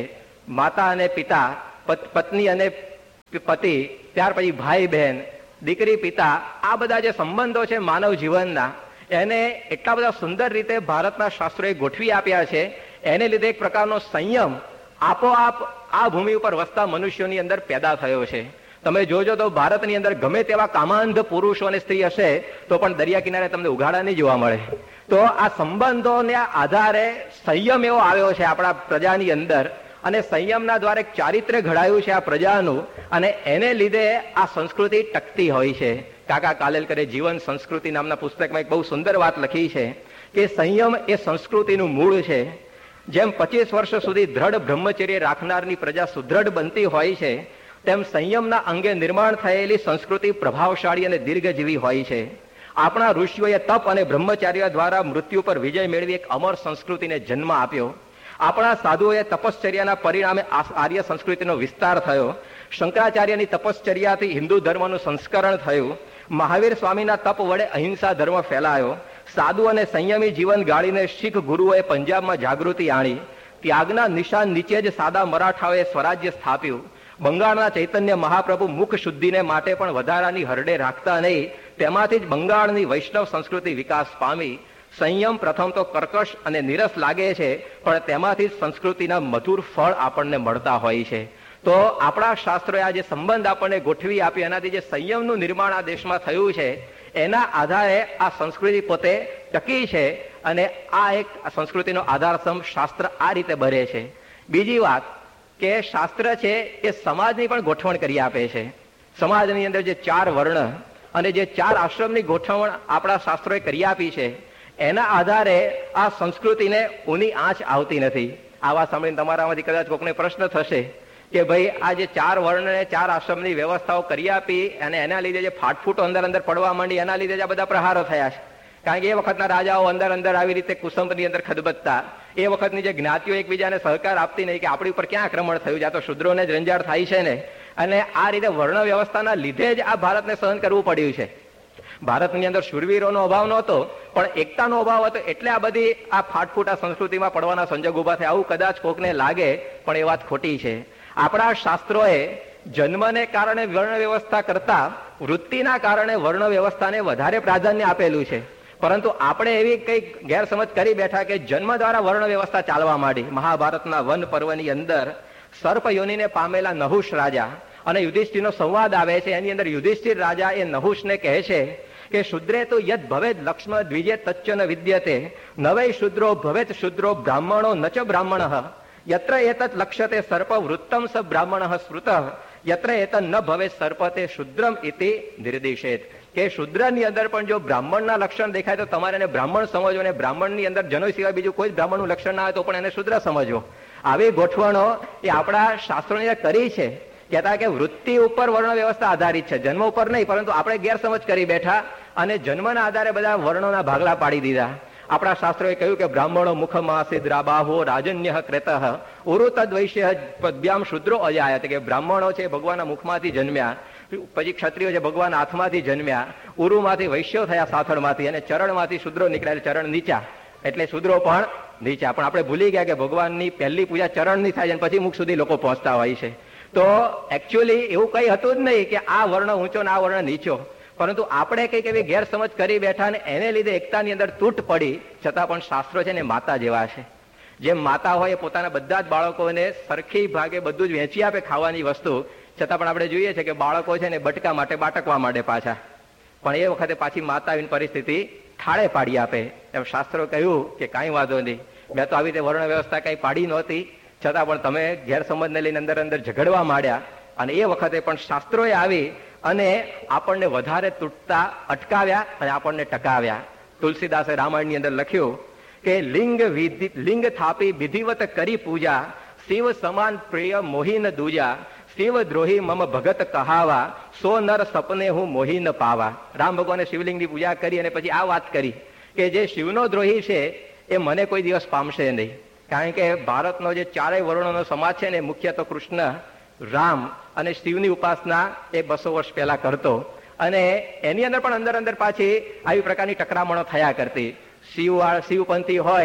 માતા અને પિતા, પત્ની અને પતિ, ત્યાર પછી ભાઈ બહેન, દીકરી પિતા, આ બધા જે સંબંધો છે માનવ જીવનના, એને એટલા બધા સુંદર રીતે ભારતના શાસ્ત્રોએ ગોઠવી આપ્યા છે. એને લીધે એક પ્રકારનો સંયમ આપોઆપ આ ભૂમિ ઉપર વસતા મનુષ્યોની અંદર પેદા થયો છે. તમે જોજો તો ભારતની અંદર ગમે તેવા કામાંધ પુરુષો અને સ્ત્રી હશે તો પણ દરિયા કિનારે તમને ઉઘાડા નહીં જોવા મળે. તો આ સંબંધોને આધારે સંયમ એવો આવ્યો છે આપણા પ્રજાની અંદર, અને સંયમના દ્વારા એક ચારિત્ર્ય ઘડાયું છે આ પ્રજાનું, અને એને લીધે આ સંસ્કૃતિ ટકતી હોય છે. કાકા કાલેલકરે જીવન સંસ્કૃતિ નામના પુસ્તકમાં એક બહુ સુંદર વાત લખી છે કે સંયમ એ સંસ્કૃતિનું મૂળ છે. જેમ પચીસ વર્ષ સુધી દ્રઢ બ્રહ્મચર્ય રાખનારની પ્રજા સુદ્રઢ બનતી હોય છે, તેમ સંયમના અંગે નિર્માણ થયેલી સંસ્કૃતિ પ્રભાવશાળી અને દીર્ઘજીવી હોય છે. આપણા ઋષિઓએ તપ અને બ્રહ્મચાર્ય દ્વારા મૃત્યુ પર વિજય મેળવી એક અમર સંસ્કૃતિને જન્મ આપ્યો. આપણા સાધુઓએ તપશ્ચર્યાના પરિણામે આર્ય સંસ્કૃતિનો વિસ્તાર થયો. શંકરાચાર્યની તપશ્ચર્યાથી હિન્દુ ધર્મનું સંસ્કરણ થયું. મહાવીર સ્વામીના તપ વડે અહિંસા ધર્મ ફેલાયો. સાદું અને સંયમી જીવન ગાળીને શીખ ગુરુઓએ પંજાબમાં જાગૃતિ આણી. ત્યાગના નિશાન નીચે જ સાદા મરાઠાઓએ સ્વરાજ્ય સ્થાપ્યું. બંગાળના ચૈતન્ય મહાપ્રભુ મુખ શુદ્ધિને માટે પણ વધારાની હરડે રાખતા નહીં. તેમાંથી જ બંગાળની વૈષ્ણવ સંસ્કૃતિ વિકાસ પામી. સંયમ પ્રથમ તો કર્કશ અને નીરસ લાગે છે, પણ તેમાંથી જ સંસ્કૃતિના મધુર ફળ આપણને મળતા હોય છે. તો આપણા શાસ્ત્રોએ આ જે સંબંધ આપણને ગોઠવી આપ્યો, એનાથી જે સંયમનું નિર્માણ આ દેશમાં થયું છે, એના આધારે આ સંસ્કૃતિ પોતે ટકી છે. અને આ એક સંસ્કૃતિનો આધારસ્તંભ શાસ્ત્ર આ રીતે બને છે. બીજી વાત કે શાસ્ત્ર છે એ સમાજની પણ ગોઠવણ કરી આપે છે. સમાજની અંદર જે ચાર વર્ણ અને જે ચાર આશ્રમની ગોઠવણ આપણા શાસ્ત્રોએ કરી આપી છે, એના આધારે આ સંસ્કૃતિને ઊની આંચ આવતી નથી. આ વાત સાંભળીને તમારામાંથી કદાચ કોઈકને પ્રશ્ન થશે કે ભાઈ આ જે ચાર વર્ણ અને ચાર આશ્રમની વ્યવસ્થાઓ કરી આપી અને એના લીધે જે ફાટફૂટો અંદર અંદર પડવા માંડી, એના લીધે જ આ બધા પ્રહારો થયા છે. કારણ કે એ વખતના રાજાઓ અંદર અંદર આવી રીતે કુસંબની અંદર ખદબદતા, એ વખતની જે જ્ઞાતિઓ એકબીજાને સહકાર આપતી નહીં કે આપણી ઉપર ક્યાં આક્રમણ થયું છે, આ તો શુદ્રોને જ રંજાડ થાય છે ને. અને આ રીતે વર્ણ વ્યવસ્થાના લીધે જ આ ભારતને સહન કરવું પડ્યું છે. ભારતની અંદર શૂરવીરોનો અભાવ નહોતો, પણ એકતાનો અભાવ હતો, એટલે આ બધી આ ફાટફૂટા સંસ્કૃતિમાં પડવાના સંજોગ ઉભા થયા. આવું કદાચ કોકને લાગે, પણ એ વાત ખોટી છે. આપણા શાસ્ત્રોએ જન્મને કારણે વર્ણ વ્યવસ્થા કરતા વૃત્તિના કારણે વર્ણ વ્યવસ્થાને વધારે પ્રાધાન્ય આપેલું છે. પરંતુ આપણે એવી કઈક ગેરસમજ કરી બેઠા કે જન્મ દ્વારા વર્ણ વ્યવસ્થા ચાલવા માંડી. મહાભારતના વન પર્વની અંદર સર્પ યોનિને પામેલા નહુષ રાજા અને યુધિષ્ઠિરનો સંવાદ આવે છે. એની અંદર યુધિષ્ઠિર રાજા એ નહુષને કહે છે કે શુદ્રે તો યદ ભવેદ લક્ષ્મ દ્વિજે તચ્ચ ન વિદ્યતે નવૈ શુદ્રો ભવેત શુદ્રો બ્રાહ્મણો ન ચ બ્રાહ્મણ યત્ર એતત લક્ષ્યતે સર્પ વૃત્તમ સ બ્રાહ્મણ સ્મૃત યત્ર એતત ન ભવે સર્પતે શુદ્રમ ઇતિ નિર્દેશેત. કે શુદ્રની અંદર પણ જો બ્રાહ્મણના લક્ષણ દેખાય તો તમારે એને બ્રાહ્મણ સમજો, અને બ્રાહ્મણની અંદર જનોય સિવાય બીજું કોઈ બ્રાહ્મણનું લક્ષણ ના હોય તો પણ એને શુદ્ર સમજો. આવી ગોઠવણો એ આપણા શાસ્ત્રોને કરી છે. કહેતા કે વૃત્તિ ઉપર વર્ણ વ્યવસ્થા આધારિત છે, જન્મ ઉપર નહીં. પરંતુ આપણે ગેરસમજ કરી બેઠા અને જન્મના આધારે બધા વર્ણોના ભાગલા પાડી દીધા. આપણા શાસ્ત્રોએ કહ્યું કે બ્રાહ્મણો મુખમાં સિદ્રાબાહો રાજન્ય ક્રેત ઉરુ તદ્વૈશ્ય પદ્ભ્યામ શુદ્રો અજાયત. કે બ્રાહ્મણો છે ભગવાનના મુખમાંથી જન્મ્યા, પછી ક્ષત્રિયો છે ભગવાન હાથમાંથી જન્મ્યા, ઉરુમાંથી વૈશ્યો થયા સાથળમાંથી, અને ચરણમાંથી શુદ્રો નીકળ્યા, ચરણ નીચા એટલે શુદ્રો પણ નીચા. પણ આપણે ભૂલી ગયા કે ભગવાનની પહેલી પૂજા ચરણની થાય છે, પછી મુખ સુધી લોકો પહોંચતા હોય છે. તો એકચ્યુઅલી એવું કઈ હતું જ નહીં કે આ વર્ણ ઊંચો ને આ વર્ણ નીચો. પરંતુ આપણે કઈક એવી ગેરસમજ કરી બેઠા ને એને લીધે એકતાની અંદર તૂટ પડી. છતાં પણ શાસ્ત્રો છે ને માતા જેવા છે. જેમ માતા હોય પોતાના બધા જ બાળકોને સરખી ભાગે બધું જ વેચી આપે ખાવાની વસ્તુ, છતાં પણ આપણે જોઈએ છે કે બાળકો છે ને બટકા માટે બાટકવા માંડે પાછા. પણ એ વખતે પાછી માતા આવીને પરિસ્થિતિ ઠાળે પાડી આપે. એમ શાસ્ત્રો કહ્યું કે કાંઈ વાંધો નહીં, મેં તો આવી રીતે વર્ણ વ્યવસ્થા કઈ પાડી નહોતી, છતાં પણ તમે ગેરસમજને લઈને અંદર અંદર ઝઘડવા માંડ્યા. અને એ વખતે પણ શાસ્ત્રોએ આવી અને આપણને વધારે તૂટતા અટકાવ્યા અને આપણને ટકાવ્યા. તુલસીદાસે રામાયણની અંદર લખ્યું કે લિંગ વિધિ લિંગ થાપી વિધિવત કરી પૂજા, શિવ સમાન પ્રિય મોહિન દૂજા, શિવ દ્રોહી મમ ભગત કહાવા, સો નર સપને હું મોહિન પાવા. રામ ભગવાને શિવલિંગની પૂજા કરી અને પછી આ વાત કરી કે જે શિવનો દ્રોહી છે એ મને કોઈ દિવસ પામશે નહીં. કારણ કે ભારતનો જે ચારેય વર્ણોનો સમાજ છે ને, મુખ્ય તો કૃષ્ણ, રામ અને શિવની ઉપાસના એ બસો વર્ષ પહેલા કરતો. અને એની અંદર પણ અંદર અંદર પાછી આવી પ્રકારની ટકરામણો થયા કરતી. શિવ શિવપંથી હોય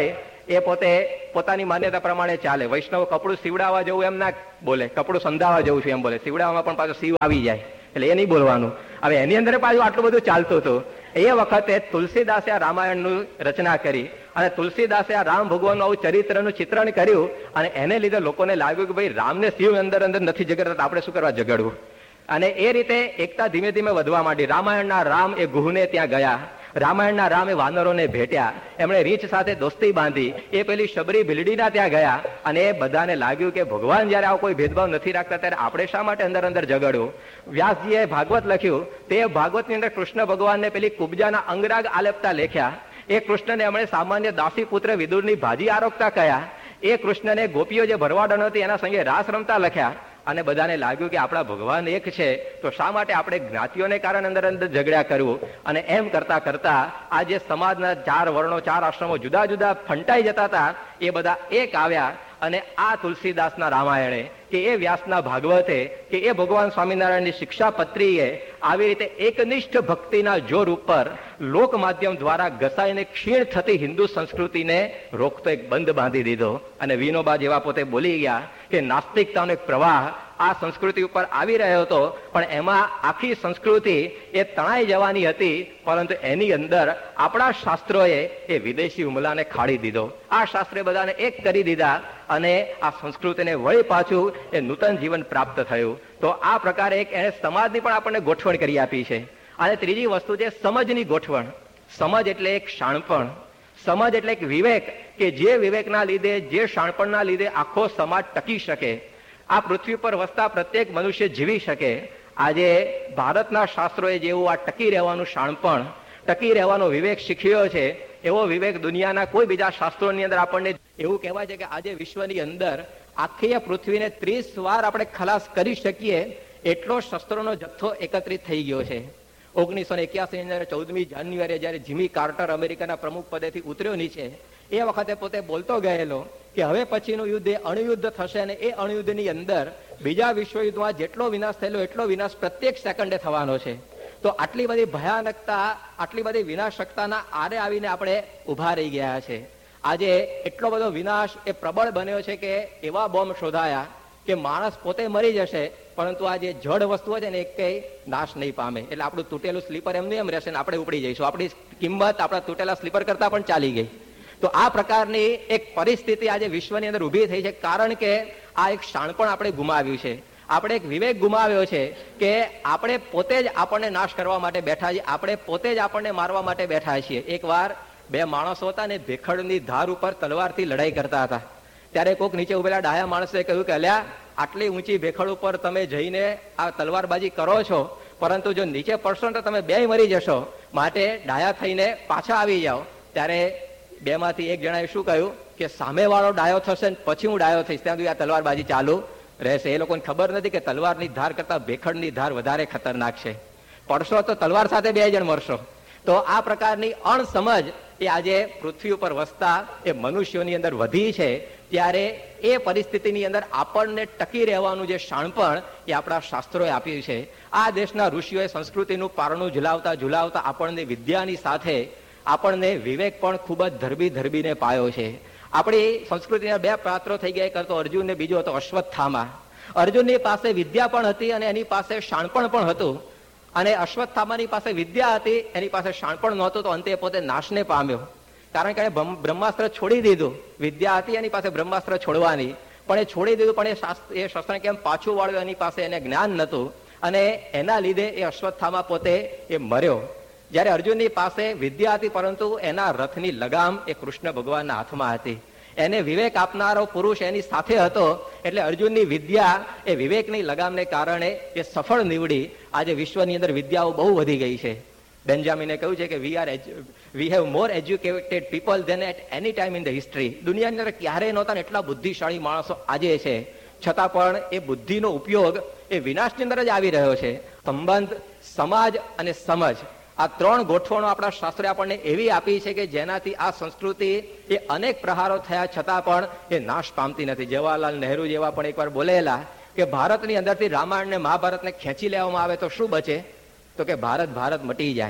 એ પોતે પોતાની માન્યતા પ્રમાણે ચાલે. વૈષ્ણવ કપડું સીવડાવવા જવું એમ ના બોલે, કપડું સંધાવા જવું છું એમ બોલે. સીવડાવવામાં પણ પાછું સીવ આવી જાય એટલે એ નહીં બોલવાનું. હવે એની અંદર પાછું આટલું બધું ચાલતું હતું. એ વખતે તુલસીદાસે આ રામાયણનું રચના કરી અને તુલસીદાસે આ રામ ભગવાનનું આવું ચરિત્રનું ચિત્રણ કર્યું અને એને લીધે લોકોને લાગ્યું કે ભાઈ રામને શિવ અંદર અંદર નથી ઝઘડતા, આપણે શું કરવા ઝઘડવું. અને એ રીતે એકતા ધીમે ધીમે વધવા માંડી. રામાયણના રામ એ ગુહને ત્યાં ગયા, રામાયણના રામ એ વાનરોને ભેટ્યા, એમણે રીંછ સાથે દોસ્તી બાંધી, એ પેલી શબરી ભીલડીના ત્યાં ગયા અને એ બધાને લાગ્યું કે ભગવાન જયારે આવો કોઈ ભેદભાવ નથી રાખતા ત્યારે આપણે શા માટે અંદર અંદર ઝઘડવું. વ્યાસજીએ ભાગવત લખ્યું, તે ભાગવતની અંદર કૃષ્ણ ભગવાનને પેલી કુબજાના અંગરાગ આલેપતા લેખ્યા. એ કૃષ્ણને એમણે સામાન્ય દાસી પુત્ર વિદુરની ભાજી આરોગતા કયા. એ કૃષ્ણને ગોપીઓ જે ભરવાડો હતી એના સંગે રાસ રમતા લખ્યા. અને બધાને લાગ્યું કે આપણા ભગવાન એક છે, તો શા માટે આપણે જ્ઞાતિઓને કારણે અંદર અંદર ઝઘડ્યા કરવું. અને એમ કરતા કરતા આ જે સમાજના ચાર વર્ણો, ચાર આશ્રમો જુદા જુદા ફંટાઈ જતા હતા, એ બધા એક આવ્યા. અને આ તુલસીદાસના રામાયણે કે એ વ્યાસના ભાગવતે કે એ ભગવાન સ્વામિનારાયણની શિક્ષાપત્રીએ આવી રીતે એકનિષ્ઠ ભક્તિના જોર ઉપર લોક માધ્યમ દ્વારા ઘસાઈને ક્ષીણ થતી હિન્દુ સંસ્કૃતિને રોકતો એક બંધ બાંધી દીધો. અને વિનોબા જેવા પોતે બોલી ગયા કે નાસ્તિકતાનો એક પ્રવાહ આ સંસ્કૃતિ ઉપર આવી રહ્યો હતો, પણ એમાં આખી સંસ્કૃતિ એ તણાઈ જવાની હતી, પરંતુ એની અંદર આપણા શાસ્ત્રોએ એ વિદેશી હુમલાને ખાડી દીધો. આ શાસ્ત્રે બધાને એક કરી દીધા અને આ સંસ્કૃતિને વળી પાછું એ નૂતન જીવન પ્રાપ્ત થયું. તો આ પ્રકારે એક એને સમાજની પણ આપણને ગોઠવણ કરી આપી છે. અને ત્રીજી વસ્તુ છે સમજની ગોઠવણ. સમજ એટલે એક શાણપણ, સમજ એટલે એક વિવેક, કે જે વિવેકના લીધે, જે શાણપણના લીધે આખો સમાજ ટકી શકે, આ પૃથ્વી પર વસતા પ્રત્યેક મનુષ્ય જીવી શકે. આજે ભારતના શાસ્ત્રોએ જેવું આ ટકી રહેવાનું શાણપણ, ટકી રહેવાનો વિવેક શીખ્યો છે, એવો વિવેક દુનિયાના કોઈ બીજા શાસ્ત્રોની અંદર આપણને એવું કહેવાય છે કે આજે વિશ્વની અંદર આખી પૃથ્વીને ત્રીસ વાર આપણે ખલાસ કરી શકીએ એટલો શસ્ત્રોનો જથ્થો એકત્રિત થઈ ગયો છે. ઓગણીસો ને એક્યાસી ની ચૌદમી જાન્યુઆરી જયારે જીમી કાર્ટર અમેરિકાના પ્રમુખ પદેથી ઉતર્યો નીચે, એ વખતે પોતે બોલતો ગયેલો કે હવે પછીનું યુદ્ધ એ અણુયુદ્ધ થશે અને એ અણુયુદ્ધની અંદર બીજા વિશ્વયુદ્ધમાં જેટલો વિનાશ થયેલો એટલો વિનાશ પ્રત્યેક સેકન્ડે થવાનો છે. તો આટલી બધી ભયાનકતા, આટલી બધી વિનાશકતાના આરે આવીને આપણે ઉભા રહી ગયા છે. આજે એટલો બધો વિનાશ એ પ્રબળ બન્યો છે કે એવા બોમ્બ શોધાયા કે માણસ પોતે મરી જશે, પરંતુ આ જે જડ વસ્તુઓ છે ને એ કઈ નાશ નહીં પામે. એટલે આપણું તૂટેલું સ્લીપર એમને એમ રહેશે ને આપણે ઉપડી જઈશું. આપણી કિંમત આપણા તૂટેલા સ્લીપર કરતા પણ ચાલી ગઈ. તો આ પ્રકારની એક પરિસ્થિતિ આજે વિશ્વની અંદર ઉભી થઈ છે, કારણ કે આ એક શાણપણ આપણે ગુમાવ્યું છે. આપણે એક વિવેક ગુમાવ્યો છે કે આપણે પોતે જ આપણને નાશ કરવા માટે બેઠા છીએ, આપણે પોતે જ આપણને મારવા માટે બેઠા છીએ. એક વાર બે માણસો હતા ને ભેખડની ધાર ઉપર તલવારથી લડાઈ કરતા હતા. ત્યારે કોઈક નીચે ઉભેલા ડાયા માણસે કહ્યું કે અલ્યા, આટલી ઊંચી ભેખડ ઉપર તમે જઈને આ તલવારબાજી કરો છો, પરંતુ જો નીચે પડશો તો તમે બે મરી જશો, માટે ડાયા થઈને પાછા આવી જાઓ. ત્યારે બે માંથી એક જણાએ શું કહ્યું કે સામેવાળો ડાયો થશે ને પછી હું ડાયો થઈશ, ત્યાં સુધી આ તલવારબાજી ચાલુ રહેશે. એ લોકોને ખબર નથી કે તલવારની ધાર કરતા ભેખડની ધાર વધારે ખતરનાક છે. પડશો તો તલવાર સાથે બે જણ મરશો. તો આ પ્રકારની અણસમજ એ આજે પૃથ્વી ઉપર વસતા એ મનુષ્યોની અંદર વધી છે. ત્યારે એ પરિસ્થિતિની અંદર આપણને ટકી રહેવાનું જે શાણપણ એ આપણા શાસ્ત્રોએ આપ્યું છે. આ દેશના ઋષિઓએ સંસ્કૃતિનું પારણું ઝુલાવતા ઝુલાવતા આપણને વિદ્યાની સાથે આપણને વિવેક પણ ખૂબ જ ધરબી ધરબીને પાયો છે. આપણી સંસ્કૃતિના બે પાત્રો થઈ ગયા, એક હતો અર્જુન ને બીજો હતો અશ્વત્થામા. અર્જુનની પાસે વિદ્યા પણ હતી અને એની પાસે શાણપણ પણ હતું, અને અશ્વત્થામાની પાસે વિદ્યા હતી, એની પાસે શાણપણ નહોતું, તો અંતે પોતે નાશને પામ્યો. કારણ કે એને બ્રહ્માસ્ત્ર છોડી દીધું. વિદ્યા હતી એની પાસે બ્રહ્માસ્ત્ર છોડવાની, પણ એ છોડી દીધું, પણ એ એ શસ્ત્ર કેમ પાછું વાળ્યું એની પાસે એને જ્ઞાન નહોતું, અને એના લીધે એ અશ્વત્થામા પોતે એ મર્યો. જયારે અર્જુનની પાસે વિદ્યા હતી, પરંતુ એના રથની લગામ એ કૃષ્ણ ભગવાનના હાથમાં હતી. એને વિવેક આપનારો પુરુષ એની સાથે હતો, એટલે અર્જુનની વિદ્યા એ વિવેકની લગામને કારણે એ સફળ નીવડી. આજે વિશ્વની અંદર વિદ્યાઓ બહુ વધી ગઈ છે. બેન્જામિને કહ્યું છે કે we are we have more educated people than at any time in the history. દુનિયાની અંદર ક્યારેય નહોતા ને એટલા બુદ્ધિશાળી માણસો આજે છે, છતાં પણ એ બુદ્ધિનો ઉપયોગ એ વિનાશની અંદર જ આવી રહ્યો છે. સંબંધ, સમાજ અને સમજ, આ ત્રણ ગોઠવણો આપણા શાસ્ત્રે આપણને એવી આપી છે કે જેનાથી આ સંસ્કૃતિ એ અનેક પ્રહારો થયા છતાં પણ એ નાશ પામતી નથી. જવાહરલાલ નહેરુ જેવા પણ એકવાર બોલેલા કે ભારતની અંદરથી રામાયણ ને મહાભારતને ખેંચી લેવામાં આવે તો શું બચે? તો કે ભારત ભારત મટી જાય.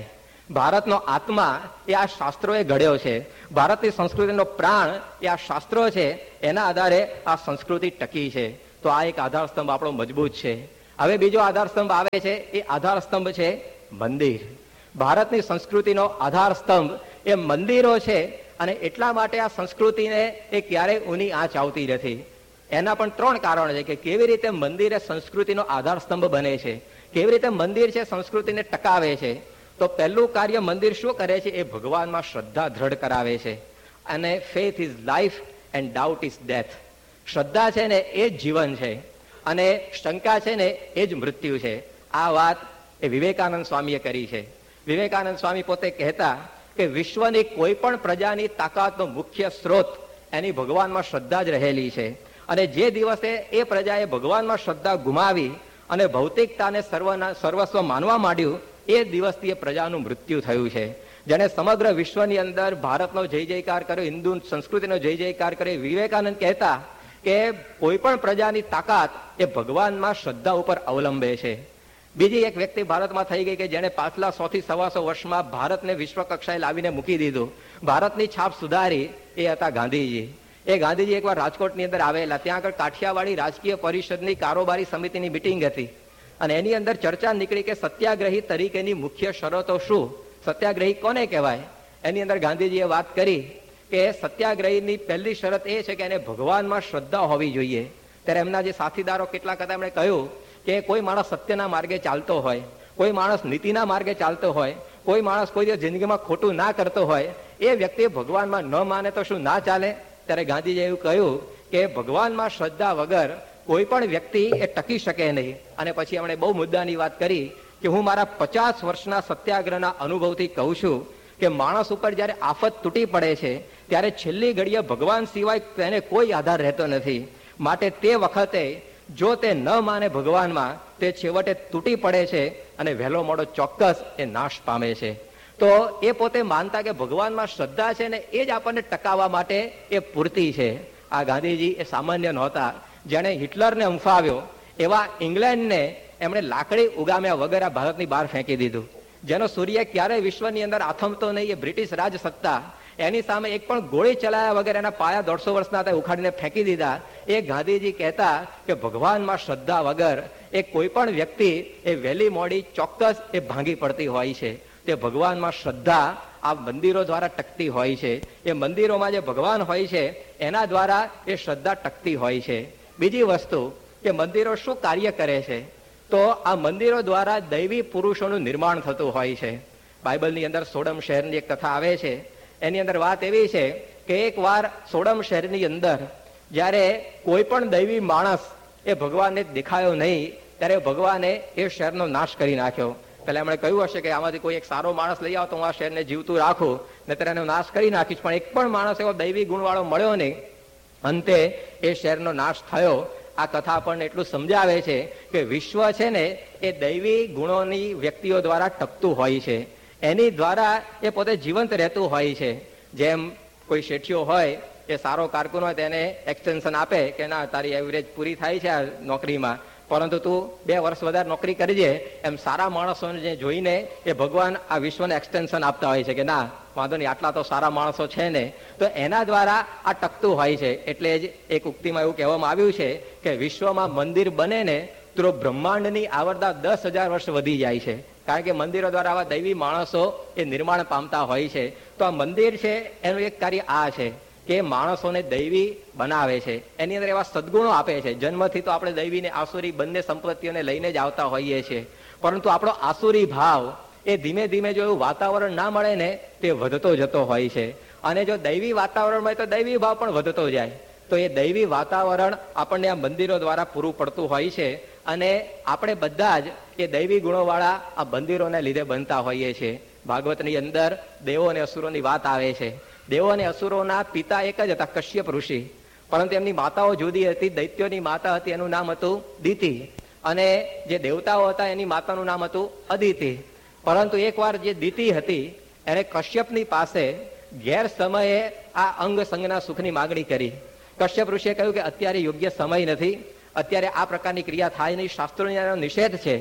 ભારતનો આત્મા એ આ શાસ્ત્રોએ ઘડ્યો છે. ભારતની સંસ્કૃતિનો પ્રાણ એ આ શાસ્ત્રો છે. એના આધારે આ સંસ્કૃતિ ટકી છે. તો આ એક આધાર સ્તંભ આપણો મજબૂત છે. હવે બીજો આધાર સ્તંભ આવે છે, એ આધાર સ્તંભ છે મંદિર. ભારતની સંસ્કૃતિનો આધાર સ્તંભ એ મંદિરો છે. અને એટલા માટે આ સંસ્કૃતિને એ ક્યારેય ઊની આંચ આવતી નથી. એના પણ ત્રણ કારણ છે કે કેવી રીતે મંદિર એ સંસ્કૃતિનો આધાર સ્તંભ બને છે, કેવી રીતે મંદિર છે સંસ્કૃતિને ટકાવે છે. તો પહેલું કાર્ય મંદિર શું કરે છે? એ ભગવાનમાં શ્રદ્ધા દ્રઢ કરાવે છે. અને faith is life and doubt is death. શ્રદ્ધા છે ને એ જ જીવન છે, અને શંકા છે ને એ જ મૃત્યુ છે. આ વાત એ વિવેકાનંદ સ્વામીએ કરી છે. વિવેકાનંદ સ્વામી પોતે કહેતા કે વિશ્વની કોઈ પણ પ્રજાની તાકાતનો મુખ્ય સ્ત્રોત એની ભગવાનમાં શ્રદ્ધા જ રહેલી છે. અને જે દિવસે એ પ્રજાએ ભગવાનમાં શ્રદ્ધા ગુમાવી અને ભૌતિકતાને સર્વના સર્વસ્વ માનવા માંડ્યું, એ દિવસથી એ પ્રજાનું મૃત્યુ થયું છે. જેને સમગ્ર વિશ્વની અંદર ભારતનો જય જયકાર કર્યો, હિન્દુ સંસ્કૃતિનો જય જયકાર કર્યો, વિવેકાનંદ કહેતા કે કોઈ પણ પ્રજાની તાકાત એ ભગવાનમાં શ્રદ્ધા ઉપર અવલંબે છે. બીજી એક વ્યક્તિ ભારતમાં થઈ ગઈ કે જેને પાછલા સો થી સવાસો વર્ષમાં ભારતને વિશ્વ કક્ષાએ લાવીને મૂકી દીધું, ભારતની છાપ સુધારી, એ હતા ગાંધીજી. એ ગાંધીજી એકવાર રાજકોટની અંદર આવેલા. ત્યાં આગળ કાઠિયાવાડી રાજકીય પરિષદની કારોબારી સમિતિની મિટિંગ હતી, અને એની અંદર ચર્ચા નીકળી કે સત્યાગ્રહી તરીકેની મુખ્ય શરતો શું, સત્યાગ્રહી કોને કહેવાય. એની અંદર ગાંધીજીએ વાત કરી કે સત્યાગ્રહીની પહેલી શરત એ છે કે એને ભગવાનમાં શ્રદ્ધા હોવી જોઈએ. ત્યારે એમના જે સાથીદારો કેટલાક હતા, એમણે કહ્યું કે કોઈ માણસ સત્યના માર્ગે ચાલતો હોય, કોઈ માણસ નીતિના માર્ગે ચાલતો હોય, કોઈ માણસ કોઈ દિવસ જિંદગીમાં ખોટું ના કરતો હોય, એ વ્યક્તિ ભગવાનમાં ન માને તો શું ના ચાલે? ત્યારે ગાંધીજીએ એવું કહ્યું કે ભગવાનમાં શ્રદ્ધા વગર કોઈ પણ વ્યક્તિ એ ટકી શકે નહીં. અને પછી એમણે બહુ મુદ્દાની વાત કરી કે હું મારા પચાસ વર્ષના સત્યાગ્રહના અનુભવથી કહું છું કે માણસ ઉપર જયારે આફત તૂટી પડે છે ત્યારે છેલ્લી ઘડીએ ભગવાન સિવાય તેને કોઈ આધાર રહેતો નથી. માટે તે વખતે જો તે ન માને ભગવાનમાં, તે છેવટે તૂટી પડે છે અને વહેલો મોડો ચોક્કસ એ નાશ પામે છે. તો એ પોતે માનતા કે ભગવાનમાં શ્રદ્ધા છે ને એ જ આપણને ટકાવવા માટે એ પૂરતી છે. આ ગાંધીજી એ સામાન્ય નહોતા. જેણે હિટલરને અંફાવ્યો, એવા ઇંગ્લેન્ડને એમણે લાકડી ઉગામ્યા વગર આ ભારતની બહાર ફેંકી દીધું. જેનો સૂર્ય ક્યારેય વિશ્વની અંદર આથમતો નહીં, એ બ્રિટિશ રાજ સત્તા, એની સામે એક પણ ગોળી ચલાવ્યા વગર એના પાયા દોઢસો વર્ષના હતા ઉખાડીને ફેંકી દીધા. એ ગાંધીજી કહેતા કે ભગવાનમાં શ્રદ્ધા વગર એ કોઈ પણ વ્યક્તિ એ વહેલી મોડી ચોક્કસ એ ભાંગી પડતી હોય છે. તે ભગવાનમાં શ્રદ્ધા આ મંદિરો દ્વારા ટકતી હોય છે. એ મંદિરોમાં જે ભગવાન હોય છે એના દ્વારા એ શ્રદ્ધા ટકતી હોય છે. બીજી વસ્તુ કે મંદિરો શું કાર્ય કરે છે? તો આ મંદિરો દ્વારા દૈવી પુરુષોનું નિર્માણ થતું હોય છે. બાઇબલની અંદર સોડમ શહેરની એક કથા આવે છે. એની અંદર વાત એવી છે કે એક વાર સોડમ શહેરની અંદર જ્યારે કોઈ પણ દૈવી માણસ એ ભગવાનને દેખાયો નહીં, ત્યારે ભગવાને એ શહેરનો નાશ કરી નાખ્યો. પેલા એમણે કહ્યું હશે કે આમાંથી કોઈ એક સારો માણસ લઈ આવો તો હું આ શહેરને જીવતું રાખું, નહીતર એનો નાશ કરી નાખીશ. પણ એક પણ માણસ એવો દૈવી ગુણવાળો મળ્યો નહીં. અંતે એ શહેરનો નાશ થયો. આ કથા આપણને એટલું સમજાવે છે કે વિશ્વ છે ને એ દૈવી ગુણોની વ્યક્તિઓ દ્વારા ટકતું હોય છે. એની દ્વારા એ પોતે જીવંત રહેતું હોય છે. જેમ કોઈ શેઠિયો હોય, એ સારો કારકુન હોય, તેને એક્સટેન્શન આપે કે ના તારી એવરેજ પૂરી થાય છે આ નોકરીમાં, પરંતુ તું બે વર્ષ વધારે નોકરી કરજે. એમ સારા માણસોને જે જોઈને એ ભગવાન આ વિશ્વને એક્સટેન્શન આપતા હોય છે કે ના વાંધો નહીં, આટલા તો સારા માણસો છે ને. તો એના દ્વારા આ ટકતું હોય છે. એટલે જ એક ઉક્તિમાં એવું કહેવામાં આવ્યું છે કે વિશ્વમાં મંદિર બને ને તો બ્રહ્માંડની આવરદા દસ હજાર વર્ષ વધી જાય છે. કારણ કે મંદિરો દ્વારા આવા દૈવી માણસો એ નિર્માણ પામતા હોય છે. તો આ મંદિર છે એનું એક કાર્ય આ છે કે માણસોને દૈવી બનાવે છે. એની અંદર એવા સદગુણો આપે છે. જન્મથી તો આપણે દૈવી ને આસુરી બંને સંપત્તિઓને લઈને જ આવતા હોઈએ છીએ, પરંતુ આપણો આસુરી ભાવ એ ધીમે ધીમે જો એવું વાતાવરણ ના મળે ને તે વધતો જતો હોય છે. અને જો દૈવી વાતાવરણ મળે તો દૈવી ભાવ પણ વધતો જાય. તો એ દૈવી વાતાવરણ આપણને આ મંદિરો દ્વારા પૂરું પડતું હોય છે. અને આપણે બધા જ એ દૈવી ગુણોવાળા આ મંદિરોને લીધે બનતા હોઈએ છીએ. ભાગવતની અંદર દેવો અને અસુરોની વાત આવે છે. દેવો અને અસુરોના પિતા એક જ હતા, કશ્યપ ઋષિ, પરંતુ એમની માતાઓ જુદી હતી. દૈત્યોની માતા હતી, એનું નામ હતું દિતિ, અને જે દેવતાઓ હતા એની માતાનું નામ હતું અદિતિ. પરંતુ એકવાર જે દિતિ હતી એને કશ્યપની પાસે ગેર સમયે આ અંગ સંગના સુખની માગણી કરી. કશ્યપ ઋષિએ કહ્યું કે અત્યારે યોગ્ય સમય નથી, અત્યારે આ પ્રકારની ક્રિયા થાય નહીં, શાસ્ત્રોની નિષેધ છે.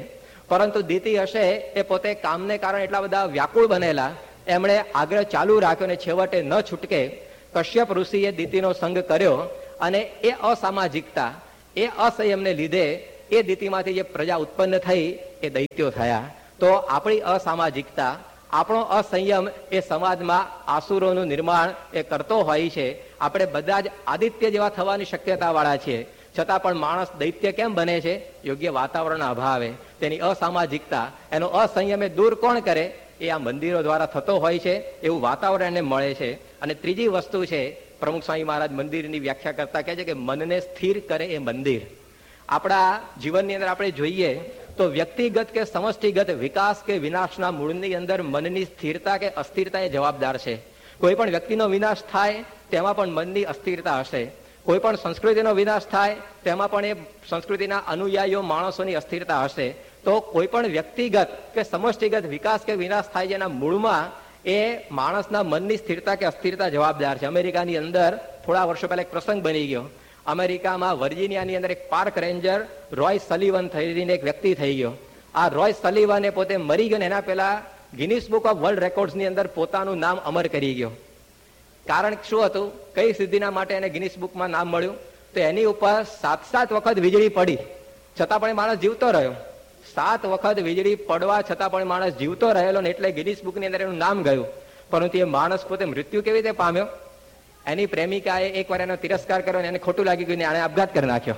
પરંતુ દીતિ હશે એ પોતે કામને કારણે એટલા બધા વ્યાકુળ બનેલા, એમણે આગ્રહ ચાલુ રાખ્યો અને છેવટે ન છૂટકે કશ્યપ ઋષિએ દીતિનો સંગ કર્યો અને એ અસામાજિકતા, એ અસંયમને લીધે એ દીતિમાંથી જે પ્રજા ઉત્પન્ન થઈ એ દૈત્યો થયા. તો આપણી અસામાજિકતા, આપણો અસંયમ એ સમાજમાં આસુરોનું નિર્માણ એ કરતો હોય છે. આપણે બધા જ આદિત્ય જેવા થવાની શક્યતા વાળા છીએ, છતાં પણ માણસ દૈત્ય કેમ બને છે? યોગ્ય વાતાવરણના અભાવે. તેની અસામાજિકતા, એનો અસંયમ એ દૂર કોણ કરે? એ આ મંદિરો દ્વારા થતો હોય છે, એવું વાતાવરણ એને મળે છે. અને ત્રીજી વસ્તુ છે, પ્રમુખ સ્વામી મહારાજ મંદિરની વ્યાખ્યા કરતા કહે છે કે મનને સ્થિર કરે એ મંદિર. આપણા જીવનની અંદર આપણે જોઈએ તો વ્યક્તિગત કે સમષ્ટિગત વિકાસ કે વિનાશના મૂળની અંદર મનની સ્થિરતા કે અસ્થિરતા એ જવાબદાર છે. કોઈ પણ વ્યક્તિનો વિનાશ થાય તેમાં પણ મનની અસ્થિરતા હશે. કોઈ પણ સંસ્કૃતિનો વિનાશ થાય તેમાં પણ એ સંસ્કૃતિના અનુયાયીઓ માણસોની અસ્થિરતા હશે. તો કોઈ પણ વ્યક્તિગત કે સમષ્ટિગત વિકાસ કે વિનાશ થાય જેના મૂળમાં એ માણસના મનની સ્થિરતા કે અસ્થિરતા જવાબદાર છે. અમેરિકાની અંદર થોડા વર્ષો પહેલા એક પ્રસંગ બની ગયો. અમેરિકામાં વર્જિનિયાની અંદર એક પાર્ક રેન્જર રોય સલિવન થઈને એક વ્યક્તિ થઈ ગયો. આ રોય સલિવને પોતે મરી ગયો, એના પહેલા ગિનિસ બુક ઓફ વર્લ્ડ રેકોર્ડ્સની અંદર પોતાનું નામ અમર કરી ગયો. કારણ શું હતું? કઈ સિદ્ધિના માટે એને ગિનિસ બુકમાં નામ મળ્યું? તો એની ઉપર સાત સાત વખત વીજળી પડી, છતાં પણ માણસ જીવતો રહ્યો. સાત વખત વીજળી પડવા છતાં પણ માણસ જીવતો રહેલો ને એટલે ગિનિસ બુકની અંદર એનું નામ ગયું. પરંતુ એ માણસ પોતે મૃત્યુ કેવી રીતે પામ્યો? એની પ્રેમિકાએ એકવાર એનો તિરસ્કાર કર્યો અને એને ખોટું લાગી ગયું ને આને આપઘાત કરી નાખ્યો.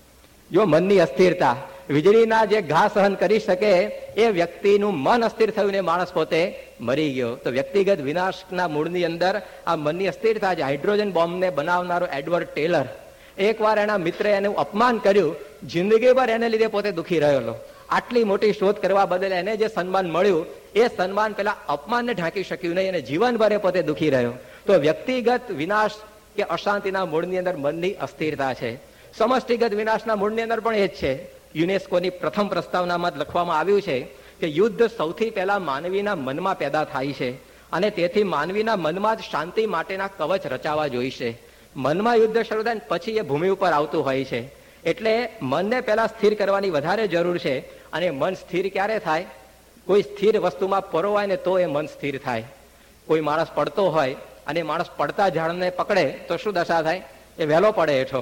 જો મનની અસ્થિરતા, વીજળીના જે ઘા સહન કરી શકે એ વ્યક્તિનું મન અસ્થિર થયું ને માણસ પોતે મરી ગયો. તો વ્યક્તિગત વિનાશના મૂળની અંદર આ મનની અસ્થિરતા છે. હાઇડ્રોજન બોમ્બને બનાવનારો એડવર્ડ ટેલર, એકવાર એના મિત્રે એનું અપમાન કર્યું, જિંદગીભર એને લીધે પોતે દુઃખી રહેલો. આટલી મોટી શોધ કરવા બદલ એને જે સન્માન મળ્યું એ સન્માન પેલા અપમાનને ઢાંકી શક્યું નહીં અને જીવનભર એ પોતે દુઃખી રહ્યો. તો વ્યક્તિગત વિનાશ કે અશાંતિના મૂળની અંદર મનની અસ્થિરતા છે. સમષ્ટિગત વિનાશના મૂળની અંદર પણ એ જ છે. યુનેસ્કોની પ્રથમ પ્રસ્તાવનામાં લખવામાં આવ્યું છે કે યુદ્ધ સૌથી પહેલા માનવીના મનમાં પેદા થાય છે અને તેથી માનવીના મનમાં જ શાંતિ માટેના કવચ રચાવા જોઈશે. મનમાં યુદ્ધ શરૂ થાય પછી એ ભૂમિ ઉપર આવતું હોય છે. એટલે મનને પહેલા સ્થિર કરવાની વધારે જરૂર છે. અને મન સ્થિર ક્યારે થાય? કોઈ સ્થિર વસ્તુમાં પરોવાય ને તો એ મન સ્થિર થાય. કોઈ માણસ પડતો હોય અને માણસ પડતા ઝાડને પકડે તો શું દશા થાય? એ વહેલો પડે હેઠો.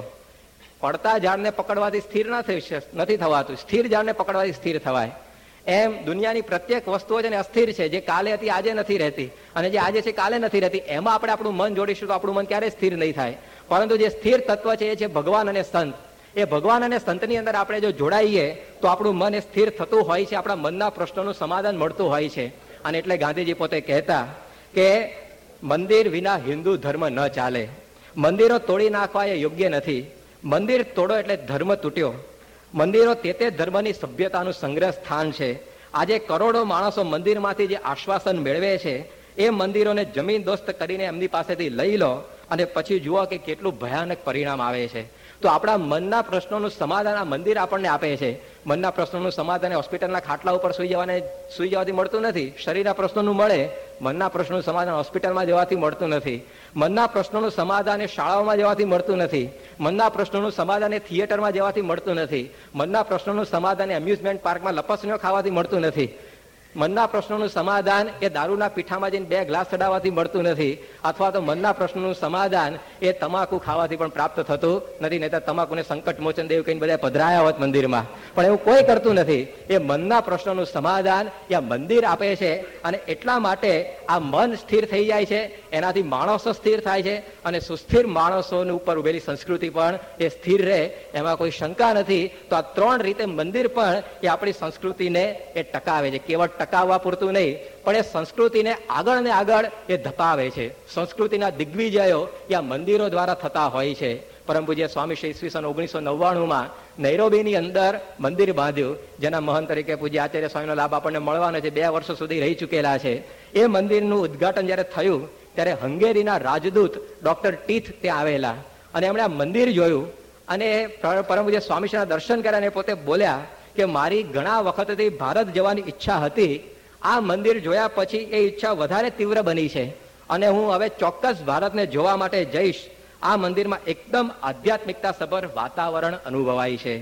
પડતા ઝાડને પકડવાથી સ્થિર નથી થવાતું, સ્થિર ઝાડને પકડવાથી સ્થિર થવાય. એમ દુનિયાની પ્રત્યેક વસ્તુઓ છે ને અસ્થિર છે. જે કાલે હતી આજે નથી રહેતી અને જે આજે છે કાલે નથી રહેતી. એમાં આપણે આપણું મન જોડીશું તો આપણું મન ક્યારેય સ્થિર નહીં થાય. પરંતુ જે સ્થિર તત્વ છે એ છે ભગવાન અને સંત. એ ભગવાન અને સંતની અંદર આપણે જો જોડાઈએ તો આપણું મન એ સ્થિર થતું હોય છે. આપણા મનના પ્રશ્નોનું સમાધાન મળતું હોય છે. અને એટલે ગાંધીજી પોતે કહેતા કે મંદિર વિના હિન્દુ ધર્મ ન ચાલે. મંદિરો તોડી નાખવા એ યોગ્ય નથી. મંદિર તોડો એટલે ધર્મ તૂટ્યો. મંદિરો તે તે ધર્મની સભ્યતાનું સંગ્રહ સ્થાન છે. આજે કરોડો માણસો મંદિરમાંથી જે આશ્વાસન મેળવે છે એ મંદિરોને જમીન દોસ્ત કરીને એમની પાસેથી લઈ લો અને પછી જુઓ કે કેટલું ભયાનક પરિણામ આવે છે. તો આપણા મનના પ્રશ્નોનું સમાધાન આ મંદિર આપણને આપે છે. મનના પ્રશ્નોનું સમાધાન હોસ્પિટલના ખાટલા ઉપર સુઈ જવાને સુઈ જવાથી મળતું નથી. શરીરના પ્રશ્નોનું મળે, મનના પ્રશ્નોનું સમાધાન હોસ્પિટલમાં જવાથી મળતું નથી. મનના પ્રશ્નોનું સમાધાન એ શાળાઓમાં જવાથી મળતું નથી. મનના પ્રશ્નોનું સમાધાન એ થિયેટરમાં જવાથી મળતું નથી. મનના પ્રશ્નોનું સમાધાન એ એમ્યુઝમેન્ટ પાર્કમાં લપસણીઓ ખાવાથી મળતું નથી. મનના પ્રશ્નોનું સમાધાન એ દારૂના પીઠામાં જઈને બે ગ્લાસ ચડાવવાથી મળતું નથી. અથવા તો મનના પ્રશ્નોનું સમાધાન એ તમાકુ ખાવાથી પણ પ્રાપ્ત થતું નથી. નહીં તો તમાકુને સંકટ મોચન દેવ કહીને બધા પધરાયા હોત મંદિરમાં, પણ એવું કોઈ કરતું નથી. એ મનના પ્રશ્નોનું સમાધાન એ મંદિર આપે છે. અને એટલા માટે આ મન સ્થિર થઈ જાય છે, એનાથી માણસો સ્થિર થાય છે અને સુસ્થિર માણસોની ઉપર ઉભેલી સંસ્કૃતિ પણ એ સ્થિર રહે, એમાં કોઈ શંકા નથી. તો આ ત્રણ રીતે મંદિર પણ એ આપણી સંસ્કૃતિને એ ટકાવે છે. કેવળ ટકાવવા પૂરતું નહીં, પણ એ સંસ્કૃતિને આગળ ને આગળ એ ધપાવે છે. સંસ્કૃતિના દિગ્વિજયો એ આ મંદિરો દ્વારા થતા હોય છે. પરમ પૂજ્ય સ્વામી શ્રી ઈસવીસન ઓગણીસો નવ્વાણું માં નૈરોબીની અંદર મંદિર બાંધ્યું, જેના મહંત તરીકે પૂજ્ય આચાર્ય સ્વામીનો લાભ આપણને મળવાનો છે. બે વર્ષો સુધી રહી ચૂકેલા છે. એ મંદિરનું ઉદ્ઘાટન જયારે થયું ત્યારે હંગેરીના રાજદૂત ડોક્ટર ટીથ ત્યાં આવેલા અને એમણે આ મંદિર જોયું અને પરમ પૂજ્ય સ્વામીશ્રીના દર્શન કર્યા અને પોતે બોલ્યા કે મારી ઘણા વખતથી ભારત જવાની ઈચ્છા હતી. આ મંદિર જોયા પછી એ ઈચ્છા વધારે તીવ્ર બની છે અને હું હવે ચોક્કસ ભારતને જોવા માટે જઈશ. આ મંદિરમાં એકદમ આધ્યાત્મિકતા સભર વાતાવરણ અનુભવાય છે.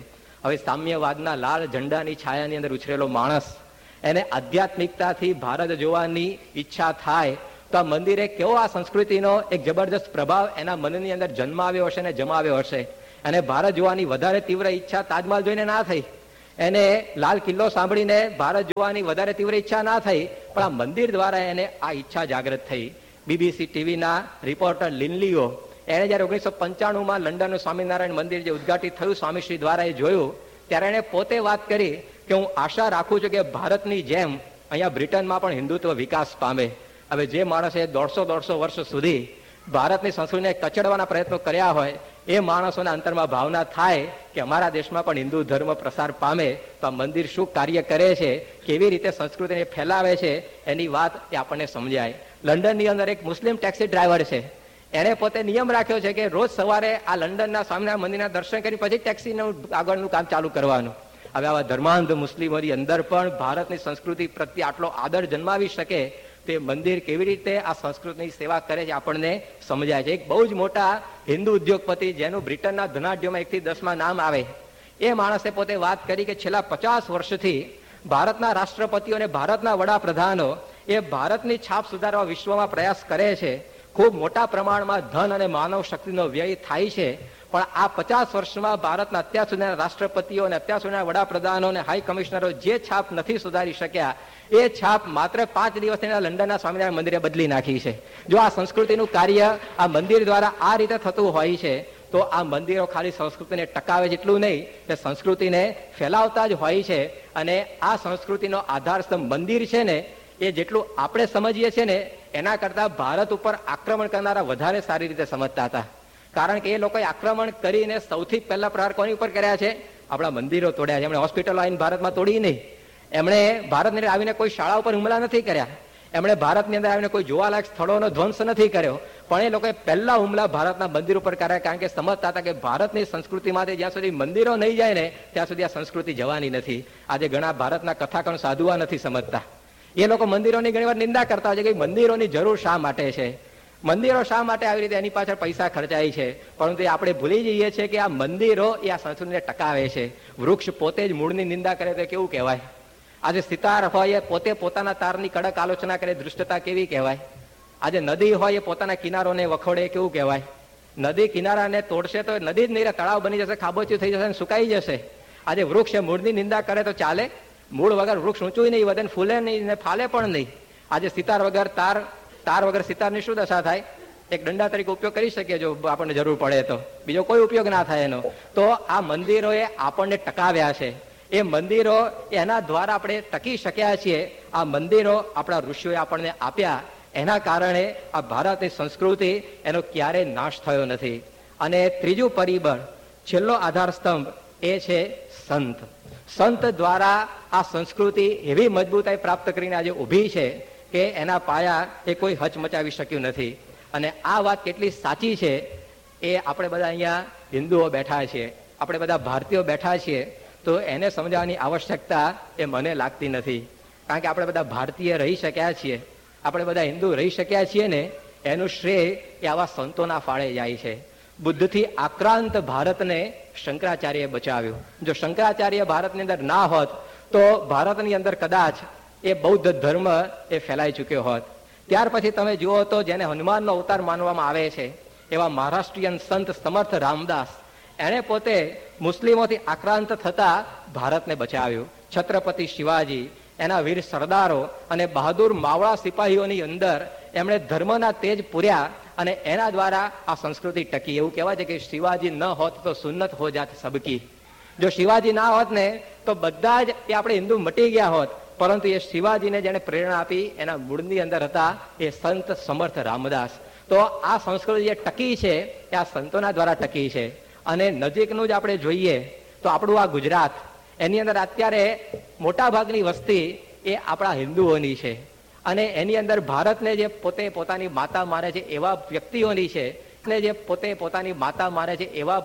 હવે સામ્યવાદના લાલ ઝંડાની છાયાની અંદર ઉછરેલો માણસ, એને આધ્યાત્મિકતાથી ભારત જોવાની ઈચ્છા થાય તો આ મંદિરે કેવો આ સંસ્કૃતિનો એક જબરદસ્ત પ્રભાવ એના મનની અંદર જન્માવ્યો હશે ને જમાવ્યો હશે. અને ભારત જોવાની વધારે તીવ્ર ઈચ્છા તાજમહાલ જોઈને ના થઈ, એને લાલ કિલ્લો સાંભળીને ભારત જોવાની વધારે તીવ્ર ઈચ્છા ના થઈ, પણ આ મંદિર દ્વારા એને આ ઈચ્છા જાગૃત થઈ. બીબીસી ટીવીના રિપોર્ટર લિનલીઓ એને જયારે ઓગણીસો પંચાણું માં લંડનનું સ્વામિનારાયણ મંદિર જે ઉદઘાટિત થયું સ્વામીશ્રી દ્વારા એ જોયું, ત્યારે એને પોતે વાત કરી કે હું આશા રાખું છું કે ભારતની જેમ અહીંયા બ્રિટનમાં પણ હિન્દુત્વ વિકાસ પામે. હવે જે માણસે દોઢસો દોઢસો વર્ષ સુધી ભારતની સંસ્કૃતિને કચડવાના પ્રયત્નો કર્યા હોય, એ માણસોના અંતરમાં ભાવના થાય કે અમારા દેશમાં પણ હિન્દુ ધર્મ પ્રસાર પામે, તો આ મંદિર શું કાર્ય કરે છે, કેવી રીતે સંસ્કૃતિને ફેલાવે છે, એની વાત એ આપણને સમજાય. લંડનની અંદર એક મુસ્લિમ ટેક્સી ડ્રાઈવર છે, એને પોતે નિયમ રાખ્યો છે કે રોજ સવારે આ લંડનના સ્વામિનારાયણ મંદિરના દર્શન કરી પછી ટેક્સીનું આગળનું કામ ચાલુ કરવાનું. હવે આવા ધર્માંધ મુસ્લિમોની અંદર પણ ભારતની સંસ્કૃતિ પ્રત્યે આટલો આદર જન્માવી શકે તે મંદિર કેવી રીતે આ સંસ્કૃતિની સેવા કરે છે આપણને સમજાય છે. એક બહુ જ મોટા હિન્દુ ઉદ્યોગપતિ જેનું બ્રિટનના ધનાઢ્યોમાં એકથી દસમાં નામ આવે, એ માણસે પોતે વાત કરી કે છેલ્લા પચાસ વર્ષથી ભારતના રાષ્ટ્રપતિઓ અને ભારતના વડાપ્રધાનો એ ભારતની છાપ સુધારવા વિશ્વમાં પ્રયાસ કરે છે. ખૂબ મોટા પ્રમાણમાં ધન અને માનવ શક્તિનો વ્યય થાય છે, પણ આ પચાસ વર્ષમાં ભારતના અત્યાર સુધીના રાષ્ટ્રપતિઓ અને અત્યાર સુધીના વડાપ્રધાનો અને હાઈ કમિશનરો જે છાપ નથી સુધારી શક્યા, એ છાપ માત્ર પાંચ દિવસના લંડનના સ્વામિનારાયણ મંદિરે બદલી નાખી છે. જો આ સંસ્કૃતિનું કાર્ય આ મંદિર દ્વારા આ રીતે થતું હોય છે, તો આ મંદિરો ખાલી સંસ્કૃતિને ટકાવે જેટલું નહીં, તે સંસ્કૃતિને ફેલાવતા જ હોય છે. અને આ સંસ્કૃતિનો આધારસ્તંભ મંદિર છે ને, એ જેટલું આપણે સમજીએ છીએ ને એના કરતા ભારત ઉપર આક્રમણ કરનારા વધારે સારી રીતે સમજતા હતા. કારણ કે એ લોકોએ આક્રમણ કરીને સૌથી પહેલા પ્રહાર કોની ઉપર કર્યા છે? આપણા મંદિરો તોડ્યા છે. એમણે હોસ્પિટલો આવીને ભારતમાં તોડી નહીં, એમણે ભારતની અંદર આવીને કોઈ શાળા ઉપર હુમલા નથી કર્યા, એમણે ભારતની અંદર આવીને કોઈ જોવાલાયક સ્થળોનો ધ્વંસ નથી કર્યો, પણ એ લોકોએ પહેલા હુમલા ભારતના મંદિર ઉપર કર્યા. કારણ કે સમજતા હતા કે ભારતની સંસ્કૃતિમાંથી જ્યાં સુધી મંદિરો નહીં જાય ને ત્યાં સુધી આ સંસ્કૃતિ જવાની નથી. આજે ઘણા ભારતના કથાકણ સાધુઆ નથી સમજતા, એ લોકો મંદિરોની ઘણી વાર નિંદા કરતા હોય છે કે મંદિરોની જરૂર શા માટે છે, મંદિરો શા માટે આવી રીતે એની પાછળ પૈસા ખર્ચાય છે. પરંતુ આપણે ભૂલી જઈએ છીએ કે આ મંદિરો એ આ સંસ્કૃતિને ટકાવે છે. વૃક્ષ પોતે જ મૂળની નિંદા કરે તો કેવું કહેવાય? આજે સિતાર હોય એ પોતે પોતાના તારની કડક આલોચના કરે, દૃષ્ટતા કેવી કહેવાય? આજે નદી હોય એ પોતાના કિનારોને વખોડે, કેવું કહેવાય? નદી કિનારાને તોડશે તો નદી જ નહીં રહે, તળાવ બની જશે, ખાબોચિયું થઈ જશે, સુકાઈ જશે. આજે વૃક્ષ એ મૂળની નિંદા કરે તો ચાલે? મૂળ વગર વૃક્ષ ઊંચું નહીં વધે, ફૂલે નહીં ને ફાલે પણ નહીં. આજે સિતાર વગર તાર તાર વગર સિતારની શું દશા થાય? એક દંડા તરીકે ઉપયોગ કરી શકીએ જો આપણને જરૂર પડે તો, બીજો કોઈ ઉપયોગ ના થાય એનો. તો આ મંદિરોએ આપણને ટકાવ્યા છે, એ મંદિરો એના દ્વારા આપણે ટકી શક્યા છીએ. આ મંદિરો આપણા ઋષિઓએ આપણને આપ્યા, એના કારણે આ ભારતની સંસ્કૃતિ એનો ક્યારેય નાશ થયો નથી. અને ત્રીજું પરિબળ, છેલ્લો આધાર સ્તંભ એ છે સંત. સંત દ્વારા આ સંસ્કૃતિ એવી મજબૂતાઈ પ્રાપ્ત કરીને આજે ઊભી છે કે એના પાયા એ કોઈ હચમચાવી શક્યું નથી. અને આ વાત કેટલી સાચી છે એ આપણે બધા અહીંયા હિન્દુઓ બેઠા છીએ, આપણે બધા ભારતીયો બેઠા છીએ, તો એને સમજાવવાની આવશ્યકતા એ મને લાગતી નથી. કારણ કે આપણે બધા ભારતીય રહી શક્યા છીએ, આપણે બધા હિન્દુ રહી શક્યા છીએ ને, એનું શ્રેય એ આવા સંતોના ફાળે જાય છે. બુદ્ધથી આક્રાંત ભારતને શંકરાચાર્યએ બચાવ્યું. જો શંકરાચાર્ય ભારતની અંદર ના હોત તો ભારતની અંદર કદાચ એ બૌદ્ધ ધર્મ એ ફેલાઈ ચૂક્યો હોત. ત્યાર પછી તમે જુઓ તો જેને હનુમાનનો અવતાર માનવામાં આવે છે એવા મહારાષ્ટ્રીયન સંત સમર્થ રામદાસ, એણે પોતે મુસ્લિમોથી આક્રાંત થતા ભારતને બચાવ્યું. છત્રપતિ શિવાજી, એના વીર સરદારો અને બહાદુર માવળા સિપાહીઓની અંદર એમણે ધર્મના તેજ પૂર્યા અને એના દ્વારા આ સંસ્કૃતિ ટકી. એવું કહેવાય છે કે શિવાજી ન હોત તો સુન્નત હો જાત સબકી. જો શિવાજી ના હોત ને તો બધા જ એ આપણે હિન્દુ મટી ગયા હોત, પરંતુ એ શિવાજીને જેને પ્રેરણા આપી એના મૂળની અંદર હતા એ સંત સમર્થ રામદાસ. તો આ સંસ્કૃતિ જે ટકી છે એ આ સંતોના દ્વારા ટકી છે. અને નજીકનું જ આપણે જોઈએ તો આપણું આ ગુજરાત, એની અંદર અત્યારે મોટા ભાગની વસ્તી એ આપણા હિન્દુઓની છે. અને એની અંદર ભારતને જે પોતે પોતાની માતા માને છે એવા વ્યક્તિઓની છે, જે પોતે પોતાની માતા માને છે એવા